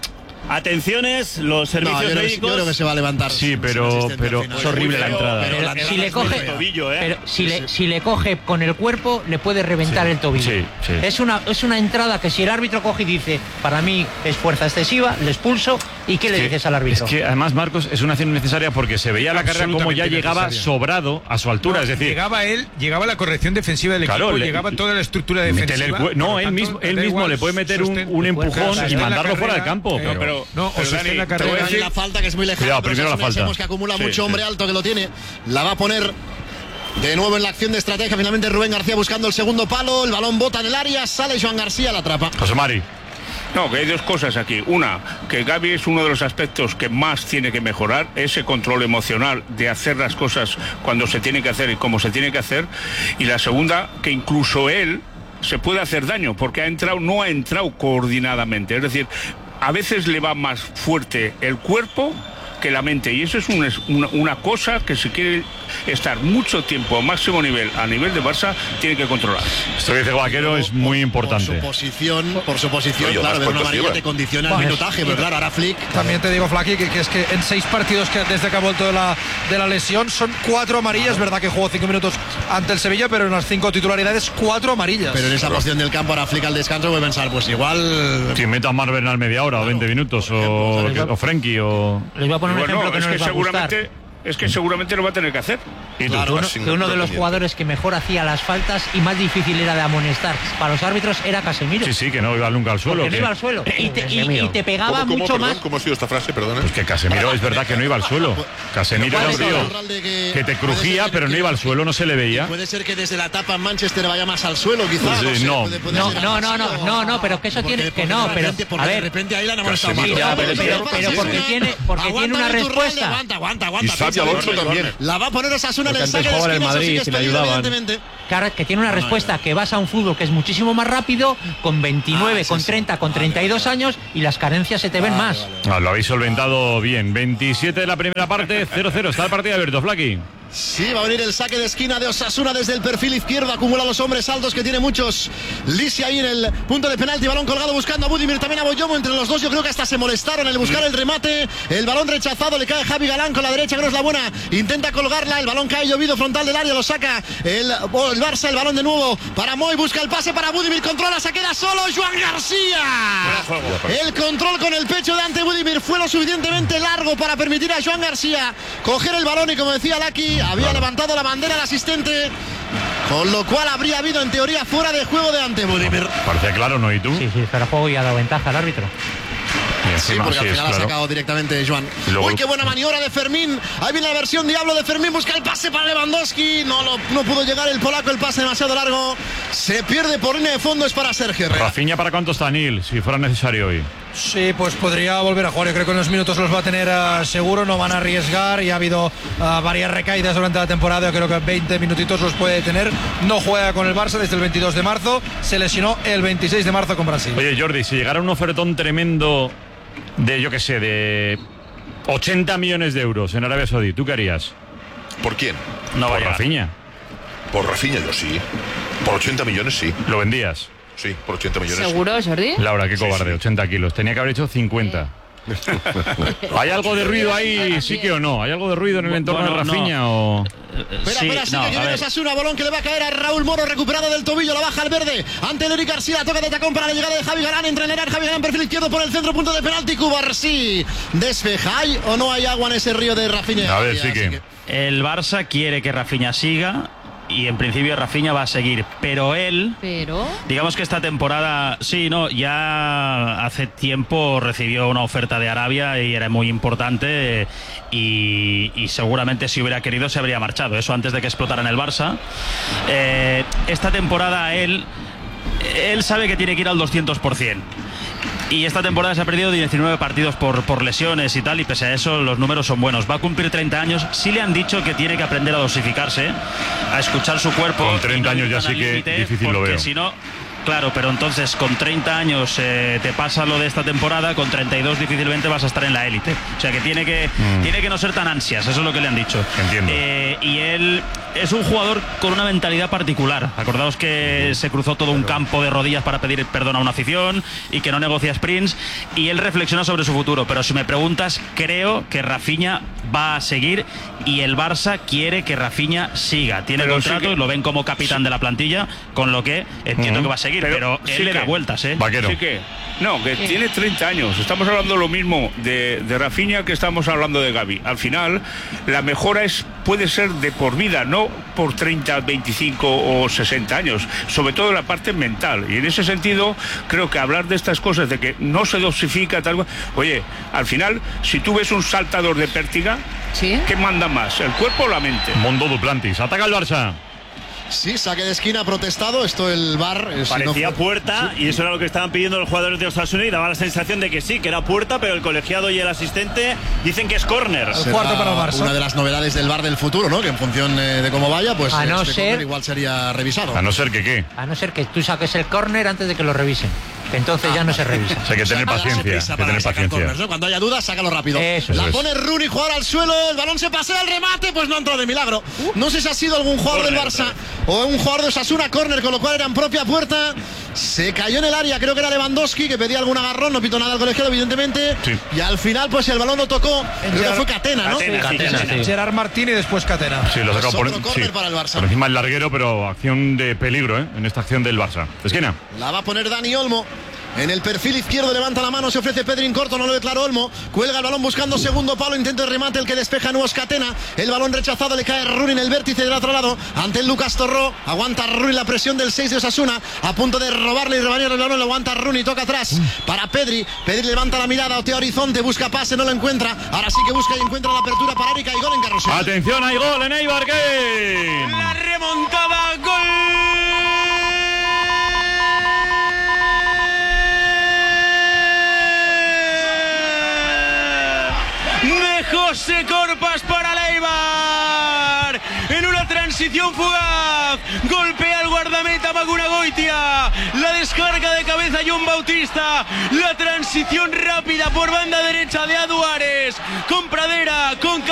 Atenciones, los servicios médicos. Yo creo que se va a levantar. Sí, pero es horrible la entrada. Pero si le coge, pero si le coge con el cuerpo, le puede reventar el tobillo. Sí. Es una entrada que si el árbitro coge y dice, para mí es fuerza excesiva, le expulso. ¿Y qué le dices al árbitro? Es que además, Marcos, es una acción necesaria porque se veía la carrera como ya llegaba necesaria. sobrado a su altura. Es decir, llegaba la corrección defensiva del equipo, llegaba toda la estructura defensiva. Él mismo le puede meter un empujón y mandarlo fuera del campo. Dani, la falta que es muy lejana. Cuidado, primero la falta. Sabemos que acumula mucho hombre alto que lo tiene. La va a poner de nuevo en la acción de estrategia. Finalmente Rubén García buscando el segundo palo. El balón bota en el área. Sale Joan García, la atrapa. José Mari. No, que hay dos cosas aquí. Una, que Gavi es uno de los aspectos que más tiene que mejorar, ese control emocional de hacer las cosas cuando se tiene que hacer y cómo se tiene que hacer. Y la segunda, que incluso él se puede hacer daño porque no ha entrado coordinadamente. Es decir, a veces le va más fuerte el cuerpo que la mente, y eso es una cosa que si quiere estar mucho tiempo a máximo nivel, a nivel de Barça, tiene que controlar. Esto que dice Vaquero es muy importante. Por su posición, claro, ver una amarilla te condiciona el minutaje, pero claro, ahora Flick. También te digo, Flaky, que es que en 6 partidos desde que ha vuelto de la lesión son 4 amarillas, verdad que jugó 5 minutos ante el Sevilla, pero en las 5 titularidades 4 amarillas. Pero en esa posición del campo ahora Flick al descanso puede pensar, pues igual. Si meta a Marvel al media hora o 20 minutos o Frenkie o. Les voy a poner un ejemplo que no les va a gustar. Es que seguramente lo va a tener que hacer. Claro, que uno de los jugadores que mejor hacía las faltas y más difícil era de amonestar para los árbitros era Casemiro. Sí, que no iba nunca al suelo. Que no iba al suelo. Y te pegaba mucho más. ¿Cómo ha sido esta frase? Perdona. Pues que Casemiro es verdad que no iba al suelo. Casemiro era un tío que te crujía, pero no iba al suelo, no se le veía. Puede ser que desde la etapa en Manchester vaya más al suelo, quizás. No, pero que eso tiene que no, pero a ver, de repente ahí la han amonestado más. Pero porque tiene una respuesta. Aguanta. Alonso también. La va a poner Osasuna en el saque de esquina, eso sí que es peligro, evidentemente. Claro, que tiene una respuesta que vas a un fútbol que es muchísimo más rápido, con 29, con 30, con 32 años, y las carencias se te ven más. Lo habéis solventado bien. 27 de la primera parte, 0-0. Está el partido abierto, Flaky. Sí, va a venir el saque de esquina de Osasuna desde el perfil izquierdo. Acumula los hombres altos que tiene muchos. Lisi ahí en el punto de penalti. Balón colgado buscando a Budimir, también a Boyomo. Entre los dos yo creo que hasta se molestaron en el buscar el remate. El balón rechazado, le cae Javi Galán con la derecha, que no es la buena. Intenta colgarla, el balón cae llovido frontal del área. Lo saca el Barça, el balón de nuevo para Moy. Busca el pase para Budimir, controla, se queda solo Joan García. El control con el pecho de ante Budimir fue lo suficientemente largo para permitir a Joan García coger el balón, y como decía Laki, había levantado la bandera el asistente, con lo cual habría habido en teoría fuera de juego de ante Budimir. Parece claro, ¿no? ¿Y tú? Sí, fuera de juego y ha dado ventaja al árbitro. Sí, porque al final ha sacado directamente Joan. Uy, qué buena maniobra de Fermín. Ahí viene la versión diablo de Fermín. Busca el pase para Lewandowski. No pudo llegar el polaco. El pase demasiado largo. Se pierde por línea de fondo. Es para Sergio Herrera. Rafinha, ¿para cuánto está Nil? Si fuera necesario hoy. Sí, pues podría volver a jugar. Yo creo que en unos minutos los va a tener seguro. No van a arriesgar. Y ha habido varias recaídas durante la temporada. Yo creo que 20 minutitos los puede tener. No juega con el Barça desde el 22 de marzo. Se lesionó el 26 de marzo con Brasil. Oye, Jordi, si llegara un ofertón tremendo de, yo qué sé, de 80 millones de euros en Arabia Saudí, ¿tú qué harías? ¿Por quién? No, por Rafinha. Por Rafinha yo sí. Por 80 millones sí. ¿Lo vendías? Sí, por 80 millones. ¿Seguro, Jordi? Laura, qué cobarde, 80 kilos. Tenía que haber hecho 50. ¿Hay algo de ruido ahí, sí que o no? ¿Hay algo de ruido en el entorno de Rafinha o...? Espera, sí que viene Osasuna, balón que le va a caer a Raúl Moro, recuperado del tobillo, la baja al verde, ante Eric García, toca de tacón para la llegada de Javi Galán, entra en el área, Javi Galán, perfil izquierdo por el centro, punto de penalti, Cubarsí, despeja, ¿hay o no hay agua en ese río de Rafinha? A ver, sí que... El Barça quiere que Rafinha siga, y en principio Rafinha va a seguir, pero digamos que esta temporada ya hace tiempo recibió una oferta de Arabia y era muy importante, y seguramente si hubiera querido se habría marchado, eso antes de que explotara en el Barça. Esta temporada él sabe que tiene que ir al 200%. Y esta temporada se ha perdido 19 partidos por lesiones y tal, y pese a eso los números son buenos. Va a cumplir 30 años, sí le han dicho que tiene que aprender a dosificarse, a escuchar su cuerpo. Con 30 años ya sí que difícil lo veo. Si no, claro, pero entonces con 30 años te pasa lo de esta temporada, con 32 difícilmente vas a estar en la élite. O sea que tiene que no ser tan ansias, eso es lo que le han dicho. Entiendo. Y él es un jugador con una mentalidad particular. Acordaos que se cruzó todo un campo de rodillas para pedir perdón a una afición y que no negocia sprints, y él reflexiona sobre su futuro. Pero si me preguntas, creo que Rafinha va a seguir y el Barça quiere que Rafinha siga. Tiene contrato y lo ven como capitán de la plantilla, con lo que entiendo que va a seguir, pero él le da vueltas, ¿eh? Vaquero. Sí que, no, que tiene 30 años. Estamos hablando lo mismo de Rafinha que estamos hablando de Gavi. Al final, la mejora puede ser de por vida, no por 30, 25 o 60 años, sobre todo en la parte mental. Y en ese sentido, creo que hablar de estas cosas, de que no se dosifica tal. Oye, al final, si tú ves un saltador de pértiga, ¿qué manda más, el cuerpo o la mente? Mondo Duplantis, ataca el Barça. Sí, saque de esquina protestado. Esto el VAR parecía puerta, y eso era lo que estaban pidiendo los jugadores de Osasuna, y daba la sensación de que sí, que era puerta, pero el colegiado y el asistente dicen que es córner. El cuarto para el Barça. Una de las novedades del VAR del futuro, ¿no? Que en función de cómo vaya, pues a no ser, igual sería revisado. A no ser que qué. A no ser que tú saques el córner antes de que lo revisen. Que entonces ya no se revisa. O sea, hay que tener paciencia. Corners, ¿no? Cuando haya dudas, sácalo rápido. La pone Rooney, jugar al suelo, el balón se pasea, el remate, pues no ha entrado de milagro. No sé si ha sido algún jugador del Barça o un jugador de Osasuna, córner, con lo cual era en propia puerta. Se cayó en el área, creo que era Lewandowski, que pedía algún agarrón, no pitó nada al colegiado, evidentemente. Sí. Y al final, pues el balón lo tocó, creo que fue Catena, ¿no? Catena. Gerard Martín y después Catena. Sí, lo sacó por para el Barça. Por encima el larguero, pero acción de peligro, en esta acción del Barça. Esquina. La va a poner Dani Olmo. En el perfil izquierdo levanta la mano, se ofrece Pedrín corto, no lo declaró Olmo. Cuelga el balón buscando segundo palo, intento de remate, el que despeja Nuevos Catena. El balón rechazado, le cae Rooney en el vértice del otro lado. Ante el Lucas Torró, aguanta Rooney la presión del 6 de Osasuna. A punto de robarle y rebañar el balón, lo aguanta Rooney, toca atrás para Pedri. Pedri levanta la mirada, otea horizonte, busca pase, no lo encuentra. Ahora sí que busca y encuentra la apertura para Erika y gol en Carrusel. Atención, hay gol en Eibar Game. La remontada, gol. José Corpas para Eibar. En una transición fugaz, golpea al guardameta Maguna Goitia. La descarga de cabeza John Bautista. La transición rápida por banda derecha de Aduares. Con Pradera, con